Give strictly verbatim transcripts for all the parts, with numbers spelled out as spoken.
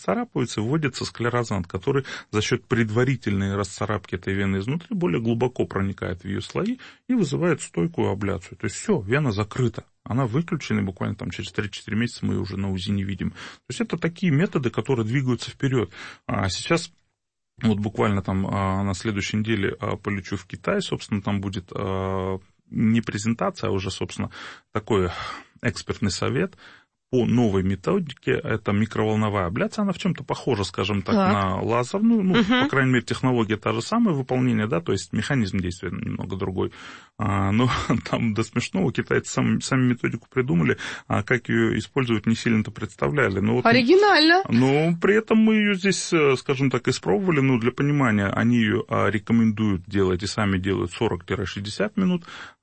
расцарапываются, вводится склерозант, который за счет предварительной расцарапки этой вены изнутри более глубоко проникает в ее слои и вызывает стойкую абляцию. То есть все, вена закрыта. Она выключена, и буквально там через три-четыре месяца мы ее уже на УЗИ не видим. То есть это такие методы, которые двигаются вперед. А сейчас вот буквально там на следующей неделе полечу в Китай, собственно, там будет не презентация, а уже, собственно, такой экспертный совет по новой методике. Это микроволновая абляция. Она в чем-то похожа, скажем так, так. на лазерную. Ну, угу. По крайней мере, технология та же самая, выполнение, да, то есть механизм действия немного другой. А, но там до смешного китайцы сами, сами методику придумали, а как ее использовать не сильно-то представляли. Но вот, оригинально. Но при этом мы ее здесь, скажем так, испробовали. Ну, для понимания, они ее рекомендуют делать и сами делают сорок-шестьдесят минут.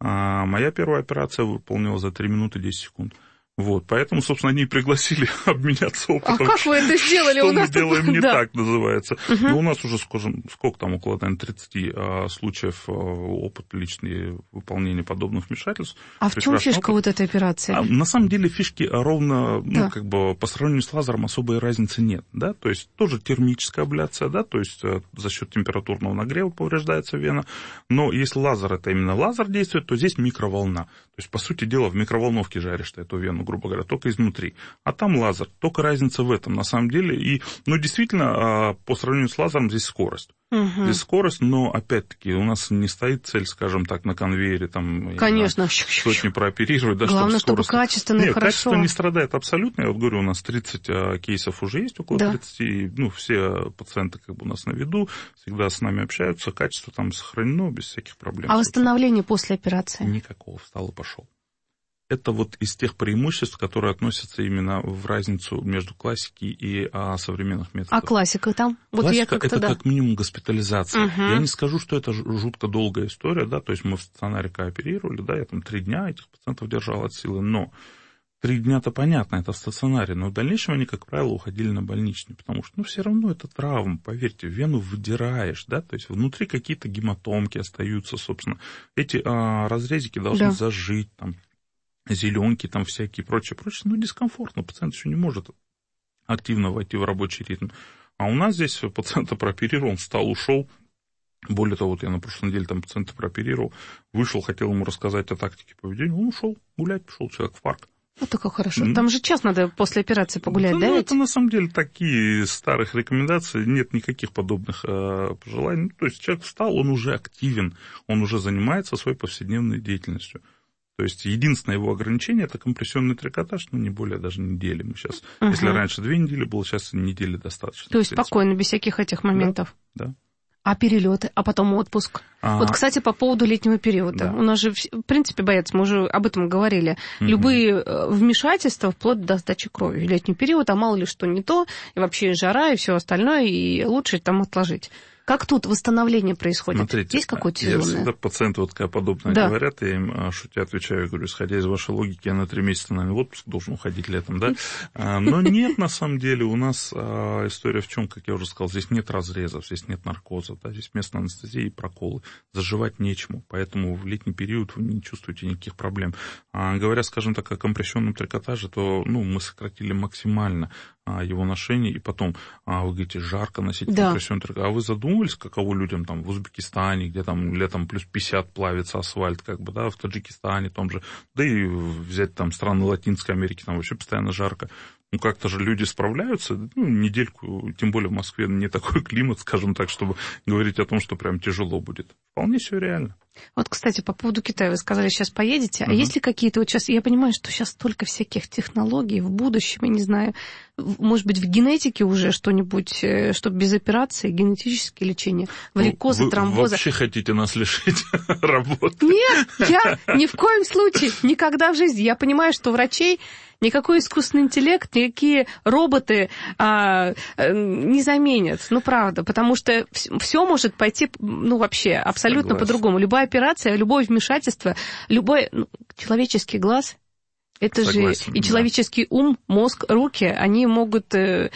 А моя первая операция выполнилась за три минуты десять секунд. Вот, поэтому, собственно, они и пригласили обменяться опытом. А как вы это сделали? Что у нас мы делаем не да. так, называется. Угу. Но у нас уже, скажем, сколько там, около, наверное, тридцати а, случаев а, опыта личного выполнения подобных вмешательств. А в чем фишка опыт. вот этой операции? А, на самом деле фишки ровно, да. ну, как бы, по сравнению с лазером особой разницы нет, да, то есть тоже термическая абляция, да, то есть за счет температурного нагрева повреждается вена, но если лазер, это именно лазер действует, то здесь микроволна. То есть, по сути дела, в микроволновке жаришь ты эту вену, грубо говоря, только изнутри. А там лазер. Только разница в этом, на самом деле. И, ну, действительно, по сравнению с лазером здесь скорость. Угу. Здесь скорость, но, опять-таки, у нас не стоит цель, скажем так, на конвейере, там, конечно, сотни прооперировать. Да, главное, чтобы, чтобы качественно и Нет, хорошо. качество не страдает абсолютно. Я вот говорю, у нас тридцать а, кейсов уже есть, около да. тридцати. Ну, все пациенты как бы у нас на виду, всегда с нами общаются. Качество там сохранено без всяких проблем. А восстановление после операции? Никакого. Встал и пошел. Это вот из тех преимуществ, которые относятся именно в разницу между классикой и а, современных методов. А классика там? Вот классика я как-то, это да. как минимум госпитализация. Угу. Я не скажу, что это жутко долгая история, да, то есть мы в стационаре кооперировали, да, я там три дня этих пациентов держал от силы, но три дня-то понятно, это в стационаре, но в дальнейшем они, как правило, уходили на больничный, потому что, ну, все равно это травма, поверьте, вену выдираешь, да, то есть внутри какие-то гематомки остаются, собственно, эти а, разрезики должны да. зажить, там, зеленки там всякие, прочее, прочее, ну, дискомфортно, пациент еще не может активно войти в рабочий ритм. А у нас здесь пациента прооперировал, он встал, ушел. Более того, вот я на прошлой неделе там пациента прооперировал, вышел, хотел ему рассказать о тактике поведения, он ушел гулять, пошел человек в парк. Вот такое хорошо. Там же час надо после операции погулять, да? да Ну, это на самом деле такие старых рекомендаций, нет никаких подобных э, пожеланий. То есть человек встал, он уже активен, он уже занимается своей повседневной деятельностью. То есть единственное его ограничение – это компрессионный трикотаж, ну, не более даже недели. Мы сейчас, угу. если раньше две недели было, сейчас недели достаточно. То есть спокойно, без всяких этих моментов? Да, да. А перелеты, а потом отпуск? А... Вот, кстати, по поводу летнего периода. Да. У нас же, в принципе, боятся, мы уже об этом говорили. Угу. Любые вмешательства, вплоть до сдачи крови. Летний период, а мало ли что не то, и вообще жара, и все остальное, и лучше там отложить. Как тут восстановление происходит? Смотрите, есть какое-то сезонное? Я всегда пациенты вот когда подобное да. говорят, я им шутя отвечаю, говорю, исходя из вашей логики, я на три месяца, наверное, в отпуск должен уходить летом, да? Но нет, на самом деле, у нас история в чем, как я уже сказал, здесь нет разрезов, здесь нет наркоза, да? Здесь местная анестезия и проколы. Заживать нечему, поэтому в летний период вы не чувствуете никаких проблем. Говоря, скажем так, о компрессионном трикотаже, то ну, мы сократили максимально его ношение, и потом, вы говорите, жарко носить да. компрессионный трикотаж, а вы задумывались, каково людям там в Узбекистане, где там летом плюс пятьдесят плавится асфальт, как бы, да, в Таджикистане том же, да и взять там страны Латинской Америки, там вообще постоянно жарко. Ну, как-то же люди справляются, ну, недельку, тем более в Москве не такой климат, скажем так, чтобы говорить о том, что прям тяжело будет. Вполне все реально. Вот, кстати, по поводу Китая, вы сказали, сейчас поедете, uh-huh. а есть ли какие-то, вот сейчас, я понимаю, что сейчас столько всяких технологий в будущем, я не знаю, может быть, в генетике уже что-нибудь, чтобы без операции, генетические лечения, варикоза, тромбоза. Вы вообще хотите нас лишить работы? Нет, я ни в коем случае, никогда в жизни. Я понимаю, что врачей никакой искусственный интеллект, никакие роботы а, не заменят. Ну, правда, потому что все может пойти, ну, вообще, абсолютно Согласен. По-другому. Любая операция, любое вмешательство, любой ну, человеческий глаз, это Согласен, же и да. человеческий ум, мозг, руки, они могут...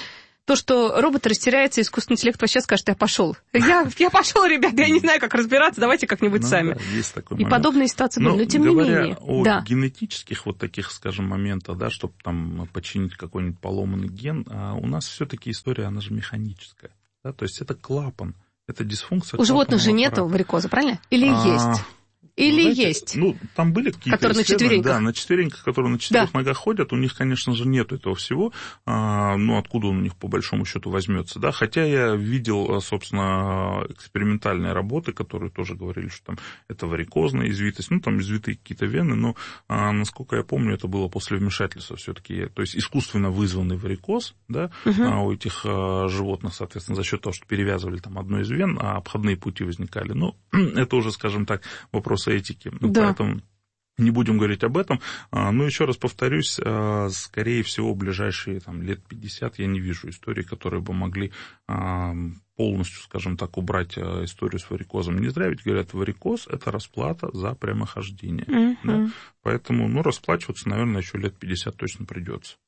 то, что робот растеряется, искусственный интеллект вообще скажет, я пошел. Я, я пошел, ребят, я не знаю, как разбираться, давайте как-нибудь ну, сами. Да, есть такой и момент. подобные ситуации были, но, но тем говоря не менее. о да. генетических вот таких, скажем, моментах, да, чтобы там починить какой-нибудь поломанный ген, а у нас все-таки история, она же механическая. Да? То есть это клапан, это дисфункция. У животных же нет варикоза, правильно? Или а... есть? Или знаете, есть? Ну, там были какие-то которые на четвереньках. Да, на четвереньках, которые на четырех да. ногах ходят, у них, конечно же, нет этого всего. А, ну, откуда он у них, по большому счету, возьмется, да? Хотя я видел, собственно, экспериментальные работы, которые тоже говорили, что там это варикозная извитость, ну, там извитые какие-то вены, но, а, насколько я помню, это было после вмешательства все-таки. То есть искусственно вызванный варикоз, да, угу. а, у этих а, животных, соответственно, за счет того, что перевязывали там одну из вен, а обходные пути возникали. Ну, это уже, скажем так, вопрос этики. Ну, да. Поэтому не будем говорить об этом. Но еще раз повторюсь, скорее всего, в ближайшие там, лет пятьдесят я не вижу историй, которые бы могли полностью, скажем так, убрать историю с варикозом. Не зря ведь говорят, варикоз – это расплата за прямохождение. Mm-hmm. Да? Поэтому, ну, расплачиваться, наверное, еще лет пятьдесят точно придется.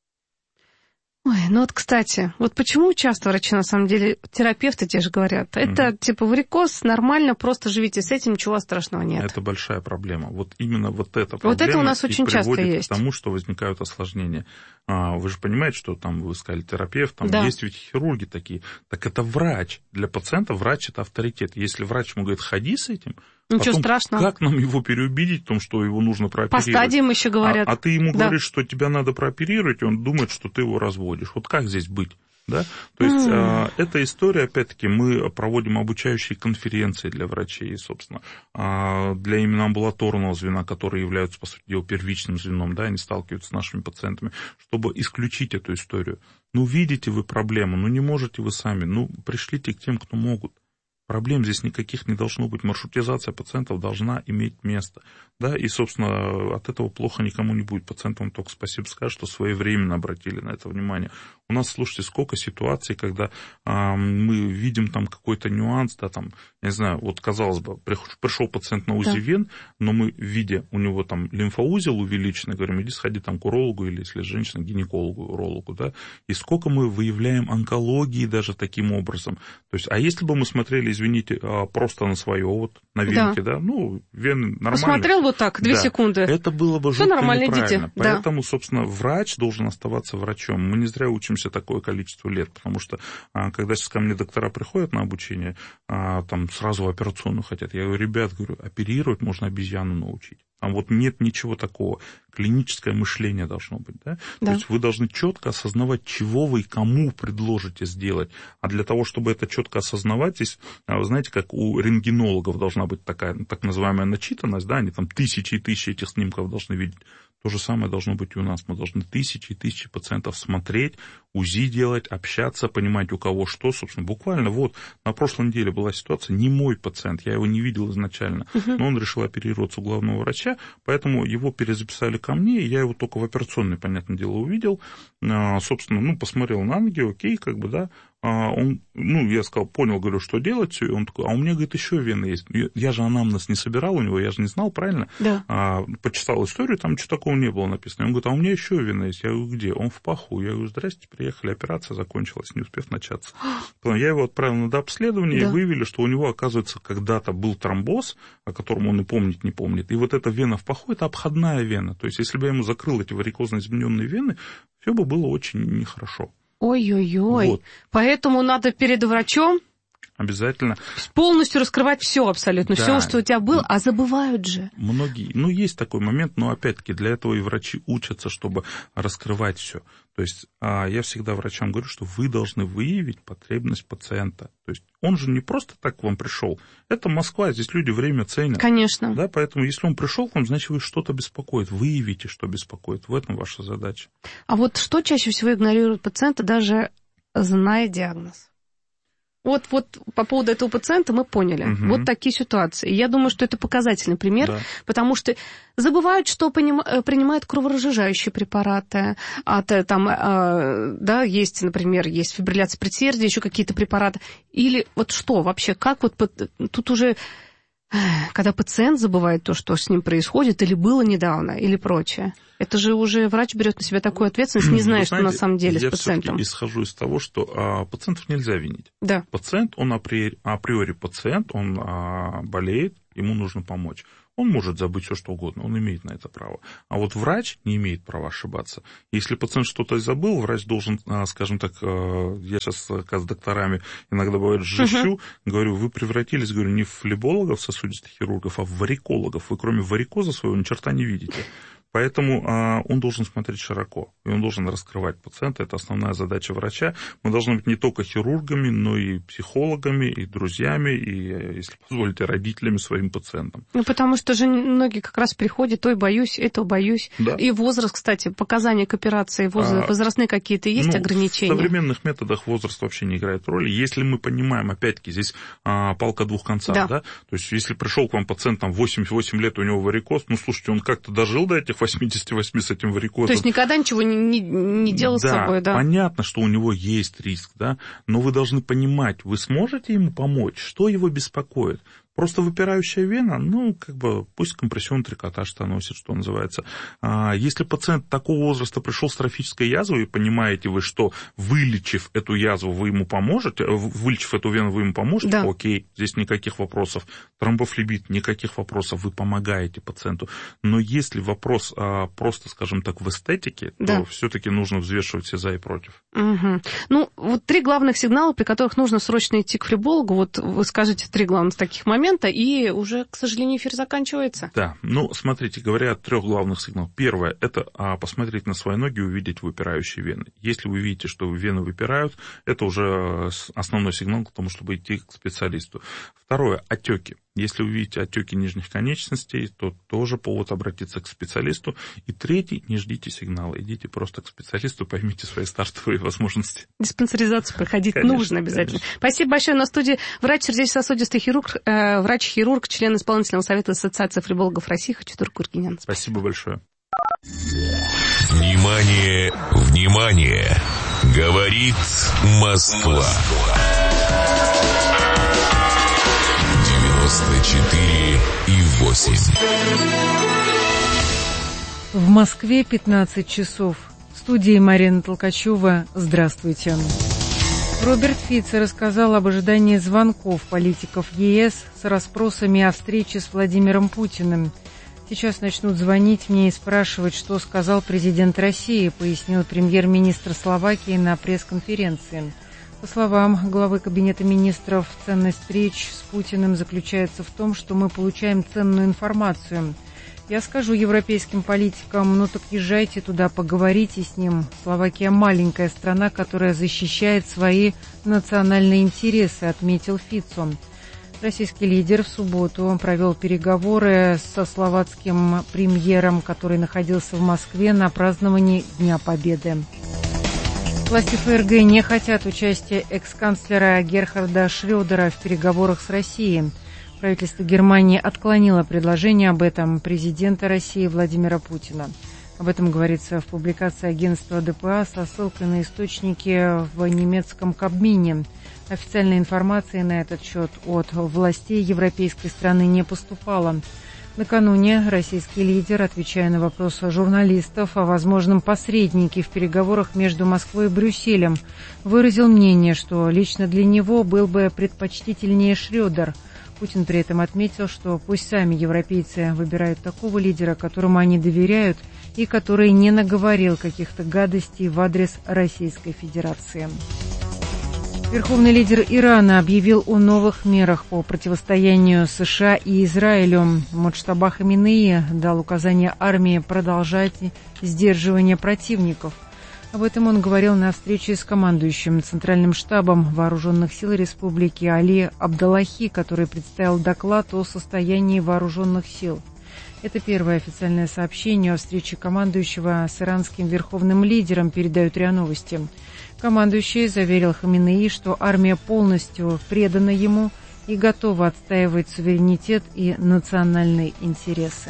Ой, ну вот, кстати, вот почему часто врачи, на самом деле, терапевты те же говорят, это, mm-hmm. типа, варикоз, нормально, просто живите с этим, ничего страшного нет. Это большая проблема. Вот именно вот эта проблема вот это у нас очень часто есть. К тому, что возникают осложнения. А, вы же понимаете, что там, вы сказали, терапевт, там да. есть ведь хирурги такие. Так это врач. Для пациента врач – это авторитет. Если врач ему говорит, ходи с этим, ничего потом, страшного. Как нам его переубедить в том, что его нужно прооперировать? По стадиям еще говорят. А, а ты ему да. говоришь, что тебя надо прооперировать, и он думает, что ты его разводишь. Вот как здесь быть? Да? То есть mm. э, эта история, опять-таки, мы проводим обучающие конференции для врачей, собственно, э, для именно амбулаторного звена, которые являются, по сути дела, первичным звеном, да, они сталкиваются с нашими пациентами, чтобы исключить эту историю. Ну, видите вы проблему, ну, не можете вы сами, ну, пришлите к тем, кто могут. Проблем здесь никаких не должно быть. Маршрутизация пациентов должна иметь место. Да? И, собственно, от этого плохо никому не будет. Пациентам только спасибо скажут, что своевременно обратили на это внимание. У нас, слушайте, сколько ситуаций, когда а, мы видим там какой-то нюанс, да, там, не знаю, вот, казалось бы, пришел пациент на УЗИ да. вен, но мы, видя у него там лимфоузел увеличенный, говорим, иди сходи там к урологу, или если женщина, к гинекологу, урологу, да, и сколько мы выявляем онкологии даже таким образом. То есть, а если бы мы смотрели, извините, просто на свое, вот, на венки, да, да ну, вены нормальные. Посмотрел вот так, две да. секунды. Это было бы жутко неправильно. Идите. Поэтому, да. собственно, врач должен оставаться врачом. Мы не зря учимся такое количество лет, потому что, когда сейчас ко мне доктора приходят на обучение, там сразу в операционную хотят, я говорю, ребят, говорю, оперировать можно обезьяну научить. Там вот нет ничего такого. Клиническое мышление должно быть. Да? Да. То есть вы должны четко осознавать, чего вы и кому предложите сделать. А для того, чтобы это четко осознавать, здесь, вы знаете, как у рентгенологов должна быть такая так называемая начитанность, да? Они там тысячи и тысячи этих снимков должны видеть. То же самое должно быть и у нас. Мы должны тысячи и тысячи пациентов смотреть, УЗИ делать, общаться, понимать, у кого что. Собственно, буквально вот на прошлой неделе была ситуация, не мой пациент, я его не видел изначально, uh-huh. но он решил оперироваться у главного врача, поэтому его перезаписали ко мне, и я его только в операционной, понятное дело, увидел. Собственно, ну, посмотрел на ноги, окей, как бы, да. Он, ну, я сказал, понял, говорю, что делать, все, и он такой, а у меня, говорит, еще вены есть. Я же анамнез не собирал у него, я же не знал, правильно? Да. А, почитал историю, там ничего такого не было написано. Он говорит, а у меня еще вены есть. Я говорю, где? Он в паху. Я говорю, здрасте, приехали, операция закончилась, не успев начаться. Я его отправил на дообследование, да. и выявили, что у него, оказывается, когда-то был тромбоз, о котором он и помнить не помнит. И вот эта вена в паху, это обходная вена. То есть, если бы я ему закрыл эти варикозно измененные вены, все бы было очень нехорошо. Ой-ой-ой. Вот. Поэтому надо перед врачом обязательно полностью раскрывать все абсолютно, да. все, что у тебя было, а забывают же. Многие, ну, есть такой момент, но опять-таки для этого и врачи учатся, чтобы раскрывать все. То есть я всегда врачам говорю, что вы должны выявить потребность пациента. То есть он же не просто так к вам пришел. Это Москва, здесь люди время ценят. Конечно. Да, поэтому если он пришел к вам, значит, вы что-то беспокоит. Выявите, что беспокоит. В этом ваша задача. А вот что чаще всего игнорируют пациенты, даже зная диагноз? Вот, вот по поводу этого пациента мы поняли. Угу. Вот такие ситуации. Я думаю, что это показательный пример, да. потому что забывают, что принимают кроворазжижающие препараты. От, там, да, есть, например, есть фибрилляция предсердия, еще какие-то препараты. Или вот что вообще, как вот тут уже Когда пациент забывает то, что с ним происходит, или было недавно, или прочее. Это же уже врач берет на себя такую ответственность, не зная, что на самом деле с пациентом. Я исхожу из того, что а, пациентов нельзя винить. Да. Пациент, он априори, априори пациент, он а, болеет, ему нужно помочь. Он может забыть все, что угодно, он имеет на это право. А вот врач не имеет права ошибаться. Если пациент что-то забыл, врач должен, скажем так, я сейчас с докторами иногда бывает жещу, uh-huh. говорю, вы превратились, говорю, не в флебологов, сосудистых хирургов, а в варикологов. Вы кроме варикоза своего ни черта не видите. Поэтому а, он должен смотреть широко, и он должен раскрывать пациента. Это основная задача врача. Мы должны быть не только хирургами, но и психологами, и друзьями, и, если позволите, родителями своим пациентам. Ну, потому что же многие как раз приходят, той боюсь, этого боюсь. Да. И возраст, кстати, показания к операции, возраст, а, возрастные какие-то есть ну, ограничения? В современных методах возраст вообще не играет роли. Если мы понимаем, опять-таки, здесь а, палка двух концов, да. да? То есть, если пришел к вам пациент, там, восемьдесят восемь лет, у него варикоз, ну, слушайте, он как-то дожил до этих восемьдесят восемь с этим варикозом. То есть никогда ничего не, не, не делал да, с собой, да? Понятно, что у него есть риск, да, но вы должны понимать, вы сможете ему помочь, что его беспокоит. Просто выпирающая вена, ну, как бы, пусть компрессионный трикотаж-то носит, что называется. Если пациент такого возраста пришел с трофической язвой, и понимаете вы, что вылечив эту язву, вы ему поможете, вылечив эту вену, вы ему поможете, да. Окей, здесь никаких вопросов. Тромбофлебит, никаких вопросов, вы помогаете пациенту. Но если вопрос просто, скажем так, в эстетике, да. то все-таки нужно взвешивать все за и против. Угу. Ну, вот три главных сигнала, при которых нужно срочно идти к флебологу, вот вы скажете три главных таких момента, и уже, к сожалению, эфир заканчивается. Да, ну, смотрите, говоря о трех главных сигналах. Первое, это а, посмотреть на свои ноги и увидеть выпирающие вены. Если вы видите, что вены выпирают, это уже основной сигнал к тому, чтобы идти к специалисту. Второе, отеки. Если вы видите отеки нижних конечностей, то тоже повод обратиться к специалисту. И третий, не ждите сигнала, идите просто к специалисту, поймите свои стартовые возможности. Диспансеризацию проходить конечно, нужно обязательно. Конечно. Спасибо большое. На студии врач сердечно-сосудистый хирург, э, врач-хирург, член исполнительного совета Ассоциации флебологов России Хачатур Кургинян. Спасибо большое. Внимание, внимание! Говорит Москва. девяносто четыре и восемь. В Москве пятнадцать часов. В студии Марина Толкачева. Здравствуйте. Роберт Фицо рассказал об ожидании звонков политиков ЕС с расспросами о встрече с Владимиром Путиным. Сейчас начнут звонить мне и спрашивать, что сказал президент России, пояснил премьер-министр Словакии на пресс-конференции. По словам главы Кабинета министров, ценность встреч с Путиным заключается в том, что мы получаем ценную информацию. Я скажу европейским политикам, ну так езжайте туда, поговорите с ним. Словакия маленькая страна, которая защищает свои национальные интересы, отметил Фицо. Российский лидер в субботу провел переговоры со словацким премьером, который находился в Москве на праздновании Дня Победы. Власти ФРГ не хотят участия экс-канцлера Герхарда Шрёдера в переговорах с Россией. Правительство Германии отклонило предложение об этом президента России Владимира Путина. Об этом говорится в публикации агентства ДПА со ссылкой на источники в немецком Кабмине. Официальной информации на этот счет от властей европейской страны не поступало. Накануне российский лидер, отвечая на вопросы журналистов о возможном посреднике в переговорах между Москвой и Брюсселем, выразил мнение, что лично для него был бы предпочтительнее Шрёдер. Путин при этом отметил, что пусть сами европейцы выбирают такого лидера, которому они доверяют, и который не наговорил каких-то гадостей в адрес Российской Федерации. Верховный лидер Ирана объявил о новых мерах по противостоянию США и Израилю. Муджтаба Хаминеи дал указание армии продолжать сдерживание противников. Об этом он говорил на встрече с командующим Центральным штабом Вооруженных сил Республики Али Абдаллахи, который представил доклад о состоянии вооруженных сил. Это первое официальное сообщение о встрече командующего с иранским верховным лидером, передают РИА Новости. Командующий заверил Хаминеи, что армия полностью предана ему и готова отстаивать суверенитет и национальные интересы.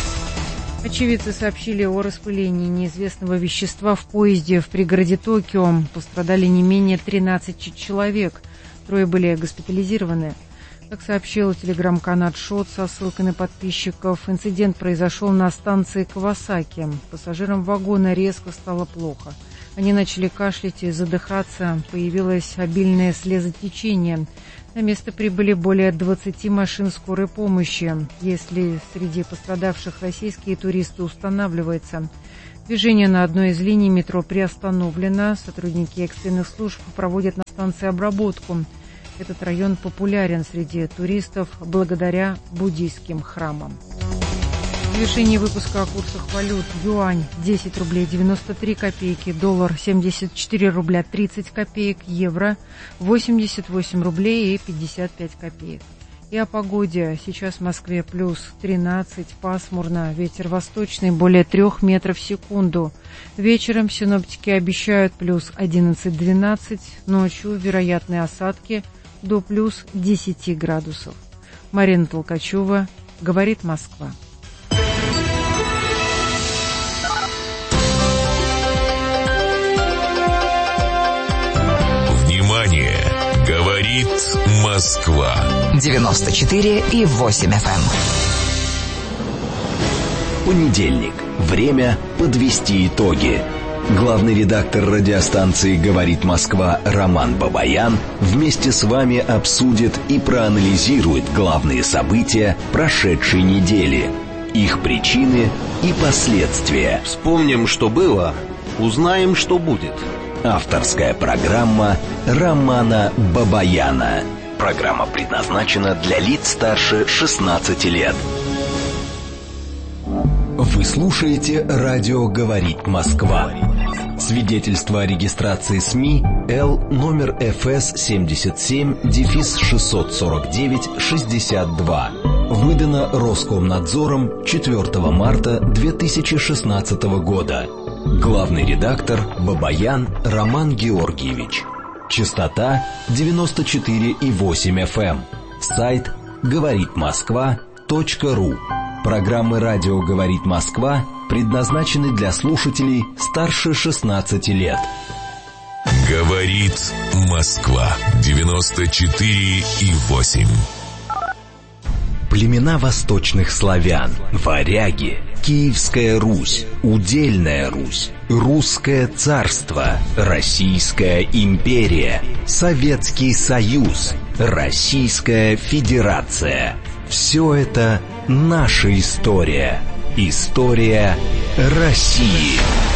Очевидцы сообщили о распылении неизвестного вещества в поезде в пригороде Токио. Пострадали не менее тринадцати человек. Трое были госпитализированы. Как сообщил телеграм-канал Шот со ссылкой на подписчиков, инцидент произошел на станции Кавасаки. Пассажирам вагона резко стало плохо. Они начали кашлять и задыхаться, появилось обильное слезотечение. На место прибыли более двадцати машин скорой помощи. Если среди пострадавших российские туристы, устанавливается. Движение на одной из линий метро приостановлено. Сотрудники экстренных служб проводят на станции обработку. Этот район популярен среди туристов благодаря буддийским храмам. В завершении выпуска о курсах валют. Юань десять рублей девяносто три копейки, доллар семьдесят четыре рубля тридцать копеек, евро восемьдесят восемь рублей и пятьдесят пять копеек. И о погоде. Сейчас в Москве плюс тринадцать, пасмурно, ветер восточный более трех метров в секунду. Вечером синоптики обещают плюс одиннадцать-двенадцать, ночью вероятные осадки до плюс десяти градусов. Марина Толкачева, говорит Москва. Внимание! Говорит Москва. девяносто четыре и восемь эф эм. Понедельник. Время подвести итоги. Главный редактор радиостанции «Говорит Москва» Роман Бабаян вместе с вами обсудит и проанализирует главные события прошедшей недели, их причины и последствия. Вспомним, что было, узнаем, что будет. Авторская программа Романа Бабаяна. Программа предназначена для лиц старше шестнадцати лет. Вы слушаете радио «Говорит Москва». Свидетельство о регистрации СМИ Л номер эф эс семьдесят семь шестьсот сорок девять шестьдесят два. Выдано Роскомнадзором четвёртого марта две тысячи шестнадцатого года. Главный редактор Бабаян Роман Георгиевич. Частота девяносто четыре и восемь эф эм. Сайт говорит москва точка ру. Программы радио «Говорит Москва» предназначены для слушателей старше шестнадцати лет. Говорит Москва. девяносто четыре и восемь. Племена восточных славян, варяги, Киевская Русь, Удельная Русь, Русское царство, Российская империя, Советский Союз, Российская Федерация. Все это наша история. История России.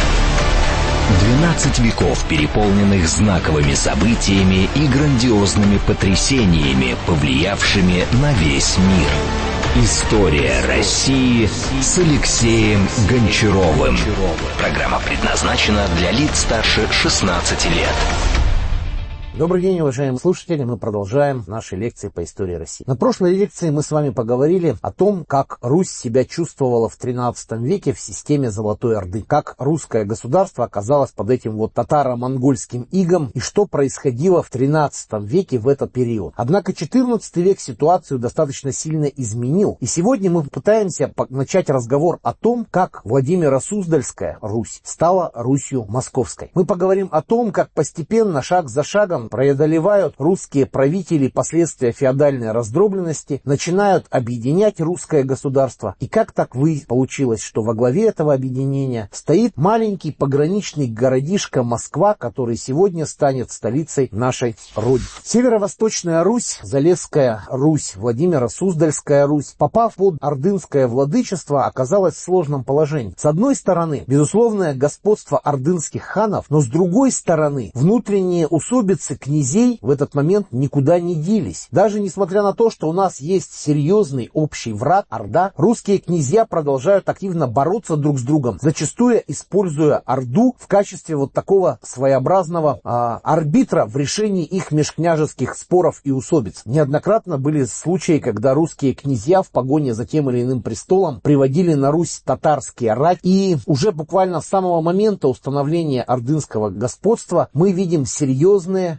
Двенадцать веков, переполненных знаковыми событиями и грандиозными потрясениями, повлиявшими на весь мир. История России с Алексеем Гончаровым. Программа предназначена для лиц старше шестнадцати лет. Добрый день, уважаемые слушатели. Мы продолжаем наши лекции по истории России. На прошлой лекции мы с вами поговорили о том, как Русь себя чувствовала в тринадцатом веке в системе Золотой Орды, как русское государство оказалось под этим вот татаро-монгольским игом и что происходило в тринадцатом веке в этот период. Однако четырнадцатый век ситуацию достаточно сильно изменил. И сегодня мы пытаемся начать разговор о том, как Владимиро-Суздальская Русь стала Русью Московской. Мы поговорим о том, как постепенно, шаг за шагом, преодолевают русские правители последствия феодальной раздробленности, начинают объединять русское государство. И как так вы получилось, что во главе этого объединения стоит маленький пограничный городишко Москва, который сегодня станет столицей нашей Родины. Северо-восточная Русь, Залесская Русь, Владимиро-Суздальская Русь, попав под ордынское владычество, оказалась в сложном положении. С одной стороны, безусловное господство ордынских ханов, но с другой стороны, внутренние усобицы князей в этот момент никуда не делись. Даже несмотря на то, что у нас есть серьезный общий враг, Орда, русские князья продолжают активно бороться друг с другом, зачастую используя Орду в качестве вот такого своеобразного а, арбитра в решении их межкняжеских споров и усобиц. Неоднократно были случаи, когда русские князья в погоне за тем или иным престолом приводили на Русь татарские рать, и уже буквально с самого момента установления ордынского господства мы видим серьезные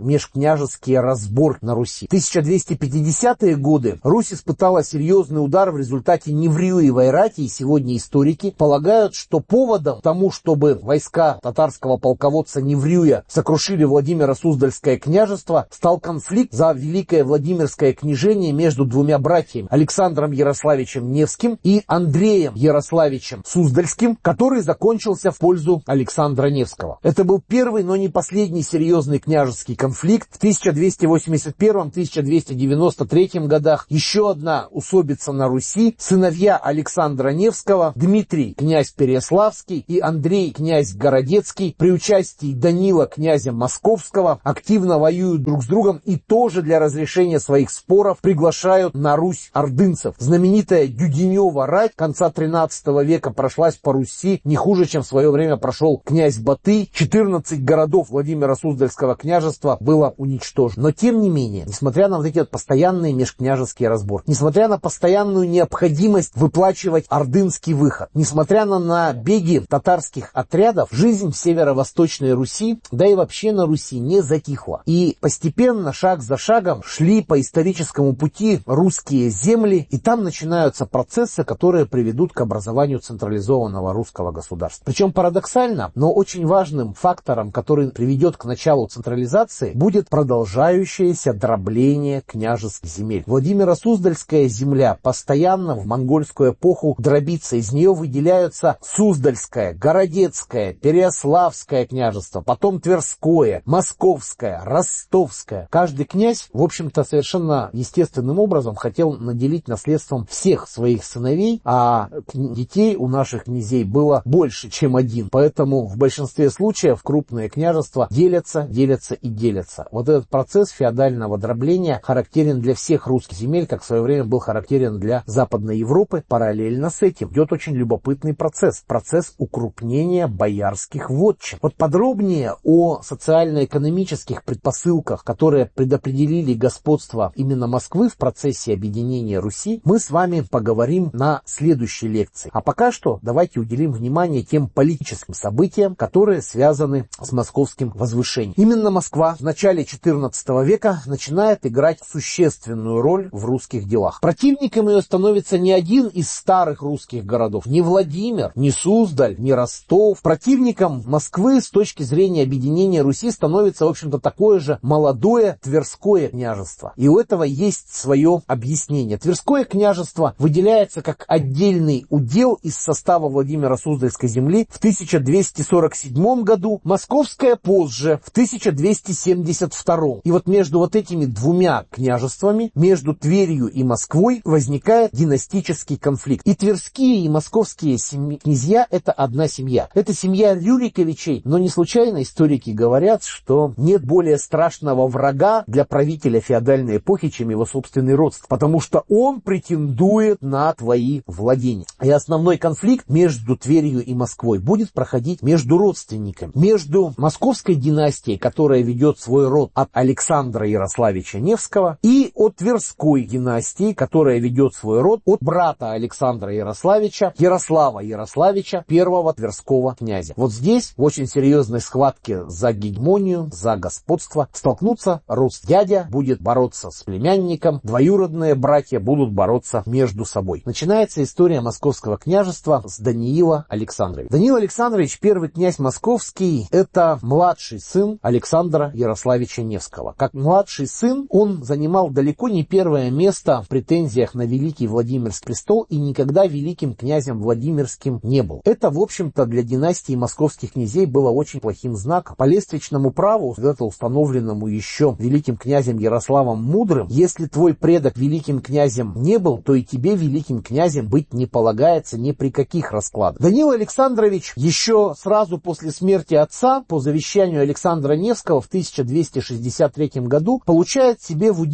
межкняжеские разборки на Руси. В тысяча двести пятидесятые годы Русь испытала серьезный удар в результате Неврюевой рати, и сегодня историки полагают, что поводом тому, чтобы войска татарского полководца Неврюя сокрушили Владимиро-Суздальское княжество, стал конфликт за Великое Владимирское княжение между двумя братьями Александром Ярославичем Невским и Андреем Ярославичем Суздальским, который закончился в пользу Александра Невского. Это был первый, но не последний серьезный княжеский конфликт. В тысяча двести восемьдесят первом — тысяча двести девяносто третьем годах еще одна усобица на Руси. Сыновья Александра Невского, Дмитрий князь Переяславский и Андрей князь Городецкий, при участии Данила князя Московского, активно воюют друг с другом и тоже для разрешения своих споров приглашают на Русь ордынцев. Знаменитая Дюденева рать конца тринадцатого века прошлась по Руси не хуже, чем в свое время прошел князь Батый. четырнадцать городов Владимиро-Суздальского княжества было уничтожено. Но тем не менее, несмотря на вот эти вот постоянные межкняжеские разборки, несмотря на постоянную необходимость выплачивать ордынский выход, несмотря на набеги татарских отрядов, жизнь в северо-восточной Руси, да и вообще на Руси, не затихла. И постепенно, шаг за шагом, шли по историческому пути русские земли, и там начинаются процессы, которые приведут к образованию централизованного русского государства. Причем парадоксально, но очень важным фактором, который приведет к началу централизации, будет продолжающееся дробление княжеских земель. Владимиро-Суздальская земля постоянно в монгольскую эпоху дробится. Из нее выделяются Суздальское, Городецкое, Переяславское княжество, потом Тверское, Московское, Ростовское. Каждый князь, в общем-то, совершенно естественным образом хотел наделить наследством всех своих сыновей, а детей у наших князей было больше, чем один. Поэтому в большинстве случаев крупные княжества делятся, делятся и делятся. Вот этот процесс феодального дробления характерен для всех русских земель, как в свое время был характерен для Западной Европы. Параллельно с этим идет очень любопытный процесс. Процесс укрупнения боярских вотчин. Вот подробнее о социально-экономических предпосылках, которые предопределили господство именно Москвы в процессе объединения Руси, мы с вами поговорим на следующей лекции. А пока что давайте уделим внимание тем политическим событиям, которые связаны с московским возвышением. Именно Москва в начале четырнадцатого века начинает играть существенную роль в русских делах. Противником ее становится не один из старых русских городов, не Владимир, не Суздаль, не Ростов. Противником Москвы с точки зрения объединения Руси становится, в общем-то, такое же молодое Тверское княжество. И у этого есть свое объяснение. Тверское княжество выделяется как отдельный удел из состава Владимиро-Суздальской земли в тысяча двести сорок седьмом году, Московское позже, в тысяча двести семьдесят втором. И вот между вот этими двумя княжествами, между Тверью и Москвой, возникает династический конфликт. И тверские, и московские семьи, князья — это одна семья. Это семья Рюриковичей, но не случайно историки говорят, что нет более страшного врага для правителя феодальной эпохи, чем его собственный родственник, потому что он претендует на твои владения. И основной конфликт между Тверью и Москвой будет проходить между родственниками. Между московской династией, которая ведет свой род от Александра Ярославича Невского, и от Тверской династии, которая ведет свой род от брата Александра Ярославича, Ярослава Ярославича, первого тверского князя. Вот здесь в очень серьезной схватке за гегемонию, за господство столкнутся рост. Дядя будет бороться с племянником, двоюродные братья будут бороться между собой. Начинается история московского княжества с Даниила Александровича. Даниил Александрович, первый князь московский, это младший сын Александра Ярославича Невского. Как младший сын он занимал далеко не первое место в претензиях на великий Владимирский престол и никогда великим князем Владимирским не был. Это, в общем-то, для династии московских князей было очень плохим знаком. По лествичному праву, это установленному еще великим князем Ярославом Мудрым, если твой предок великим князем не был, то и тебе великим князем быть не полагается ни при каких раскладах. Даниил Александрович еще сразу после смерти отца, по завещанию Александра Невского в тысяча двести шестьдесят третьем году, получает себе в удел маленький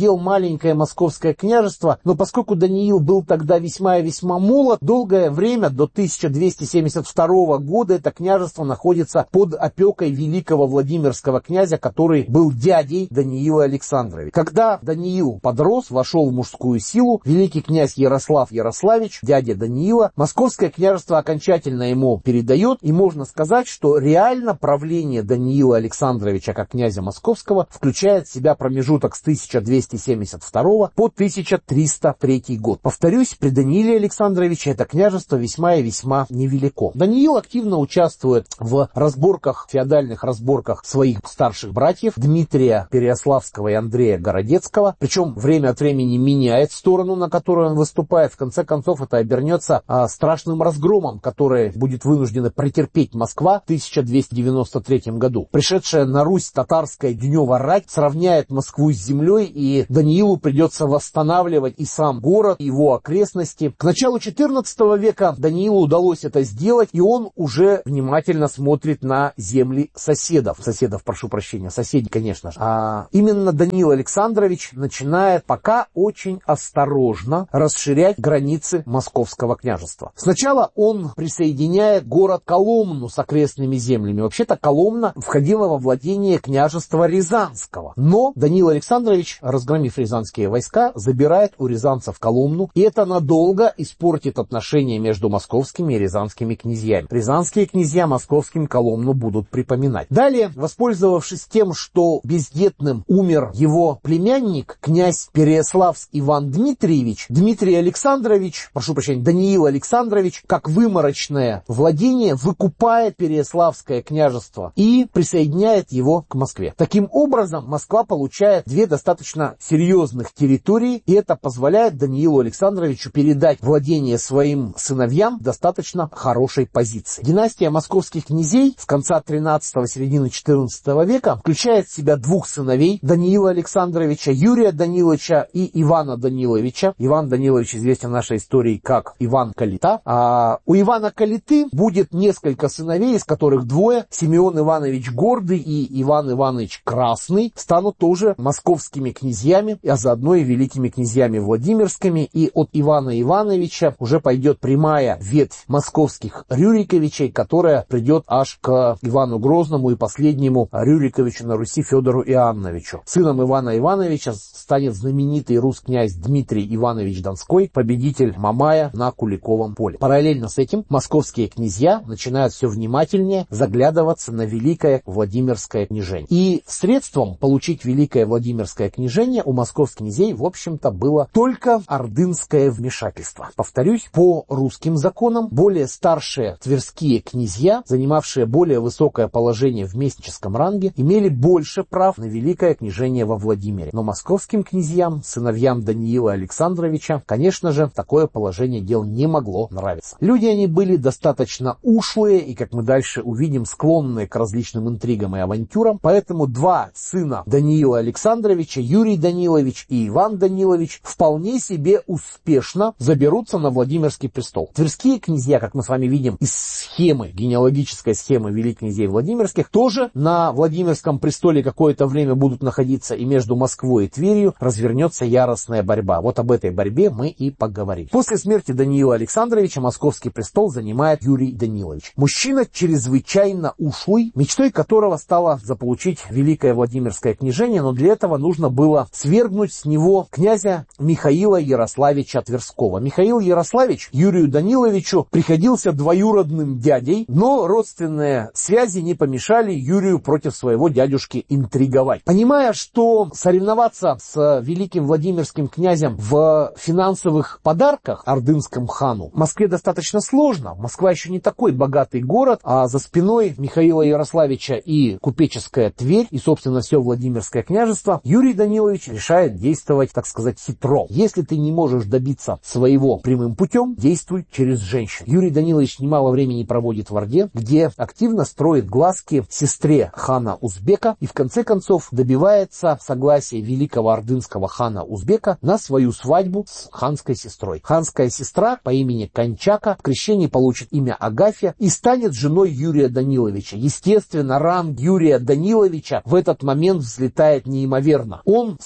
маленькое московское княжество, но поскольку Даниил был тогда весьма и весьма молод, долгое время, до тысяча двести семьдесят второго года, это княжество находится под опекой великого Владимирского князя, который был дядей Даниила Александровича. Когда Даниил подрос, вошел в мужскую силу, великий князь Ярослав Ярославич, дядя Даниила, московское княжество окончательно ему передает, и можно сказать, что реально правление Даниила Александровича как князя московского включает в себя промежуток с тысяча двести семьдесят второго по тысяча триста третий год. Повторюсь, при Данииле Александровиче это княжество весьма и весьма невелико. Даниил активно участвует в разборках, феодальных разборках своих старших братьев Дмитрия Переяславского и Андрея Городецкого, причем время от времени меняет сторону, на которую он выступает. В конце концов, это обернется а, страшным разгромом, который будет вынуждена претерпеть Москва в тысяча двести девяносто третьем году. Пришедшая на Русь татарская Дюнева рать сравняет Москву с землей, и Даниилу придется восстанавливать и сам город, и его окрестности. К началу четырнадцатого века Даниилу удалось это сделать, и он уже внимательно смотрит на земли соседов. Соседов, прошу прощения, соседей, конечно же. А именно Даниил Александрович начинает пока очень осторожно расширять границы Московского княжества. Сначала он присоединяет город Коломну с окрестными землями. Вообще-то Коломна входила во владение княжества Рязанского. Но Даниил Александрович, разгромив рязанские войска, забирает у рязанцев Коломну, и это надолго испортит отношения между московскими и рязанскими князьями. Рязанские князья московским Коломну будут припоминать. Далее, воспользовавшись тем, что бездетным умер его племянник, князь Переяславский Иван Дмитриевич, Дмитрий Александрович, прошу прощения, Даниил Александрович, как выморочное владение, выкупает Переяславское княжество и присоединяет его к Москве. Таким образом, Москва получает две достаточно серьезных территории, и это позволяет Даниилу Александровичу передать владение своим сыновьям в достаточно хорошей позиции. Династия московских князей с конца тринадцатого, середины четырнадцатого века включает в себя двух сыновей Даниила Александровича, Юрия Даниловича и Ивана Даниловича. Иван Данилович известен в нашей истории как Иван Калита. А у Ивана Калиты будет несколько сыновей, из которых двое, Симеон Иванович Гордый и Иван Иванович Красный, станут тоже московскими князьями, а заодно и великими князьями Владимирскими. И от Ивана Ивановича уже пойдет прямая ветвь московских Рюриковичей, которая придет аж к Ивану Грозному и последнему Рюриковичу на Руси Федору Иоанновичу. Сыном Ивана Ивановича станет знаменитый русский князь Дмитрий Иванович Донской, победитель Мамая на Куликовом поле. Параллельно с этим московские князья начинают все внимательнее заглядываться на великое Владимирское княжение. И средством получить великое Владимирское княжение у московских князей, в общем-то, было только ордынское вмешательство. Повторюсь, по русским законам более старшие тверские князья, занимавшие более высокое положение в местническом ранге, имели больше прав на великое княжение во Владимире. Но московским князьям, сыновьям Даниила Александровича, конечно же, такое положение дел не могло нравиться. Люди они были достаточно ушлые и, как мы дальше увидим, склонные к различным интригам и авантюрам, поэтому два сына Даниила Александровича, Юрий Данилович и Иван Данилович, вполне себе успешно заберутся на Владимирский престол. Тверские князья, как мы с вами видим из схемы, генеалогической схемы великих князей Владимирских, тоже на Владимирском престоле какое-то время будут находиться, и между Москвой и Тверью развернется яростная борьба. Вот об этой борьбе мы и поговорим. После смерти Даниила Александровича московский престол занимает Юрий Данилович. Мужчина чрезвычайно ушлый, мечтой которого стало заполучить великое Владимирское княжение, но для этого нужно было свергнуть с него князя Михаила Ярославича Тверского. Михаил Ярославич Юрию Даниловичу приходился двоюродным дядей, но родственные связи не помешали Юрию против своего дядюшки интриговать. Понимая, что соревноваться с великим Владимирским князем в финансовых подарках ордынскому хану Москве достаточно сложно. Москва еще не такой богатый город, а за спиной Михаила Ярославича и купеческая Тверь, и, собственно, все Владимирское княжество, Юрий Данилович решает действовать, так сказать, хитро. Если ты не можешь добиться своего прямым путем, действуй через женщин. Юрий Данилович немало времени проводит в Орде, где активно строит глазки сестре хана Узбека и, в конце концов, добивается согласия великого ордынского хана Узбека на свою свадьбу с ханской сестрой. Ханская сестра по имени Кончака в крещении получит имя Агафья и станет женой Юрия Даниловича. Естественно, ранг Юрия Даниловича в этот момент взлетает неимоверно. Он становится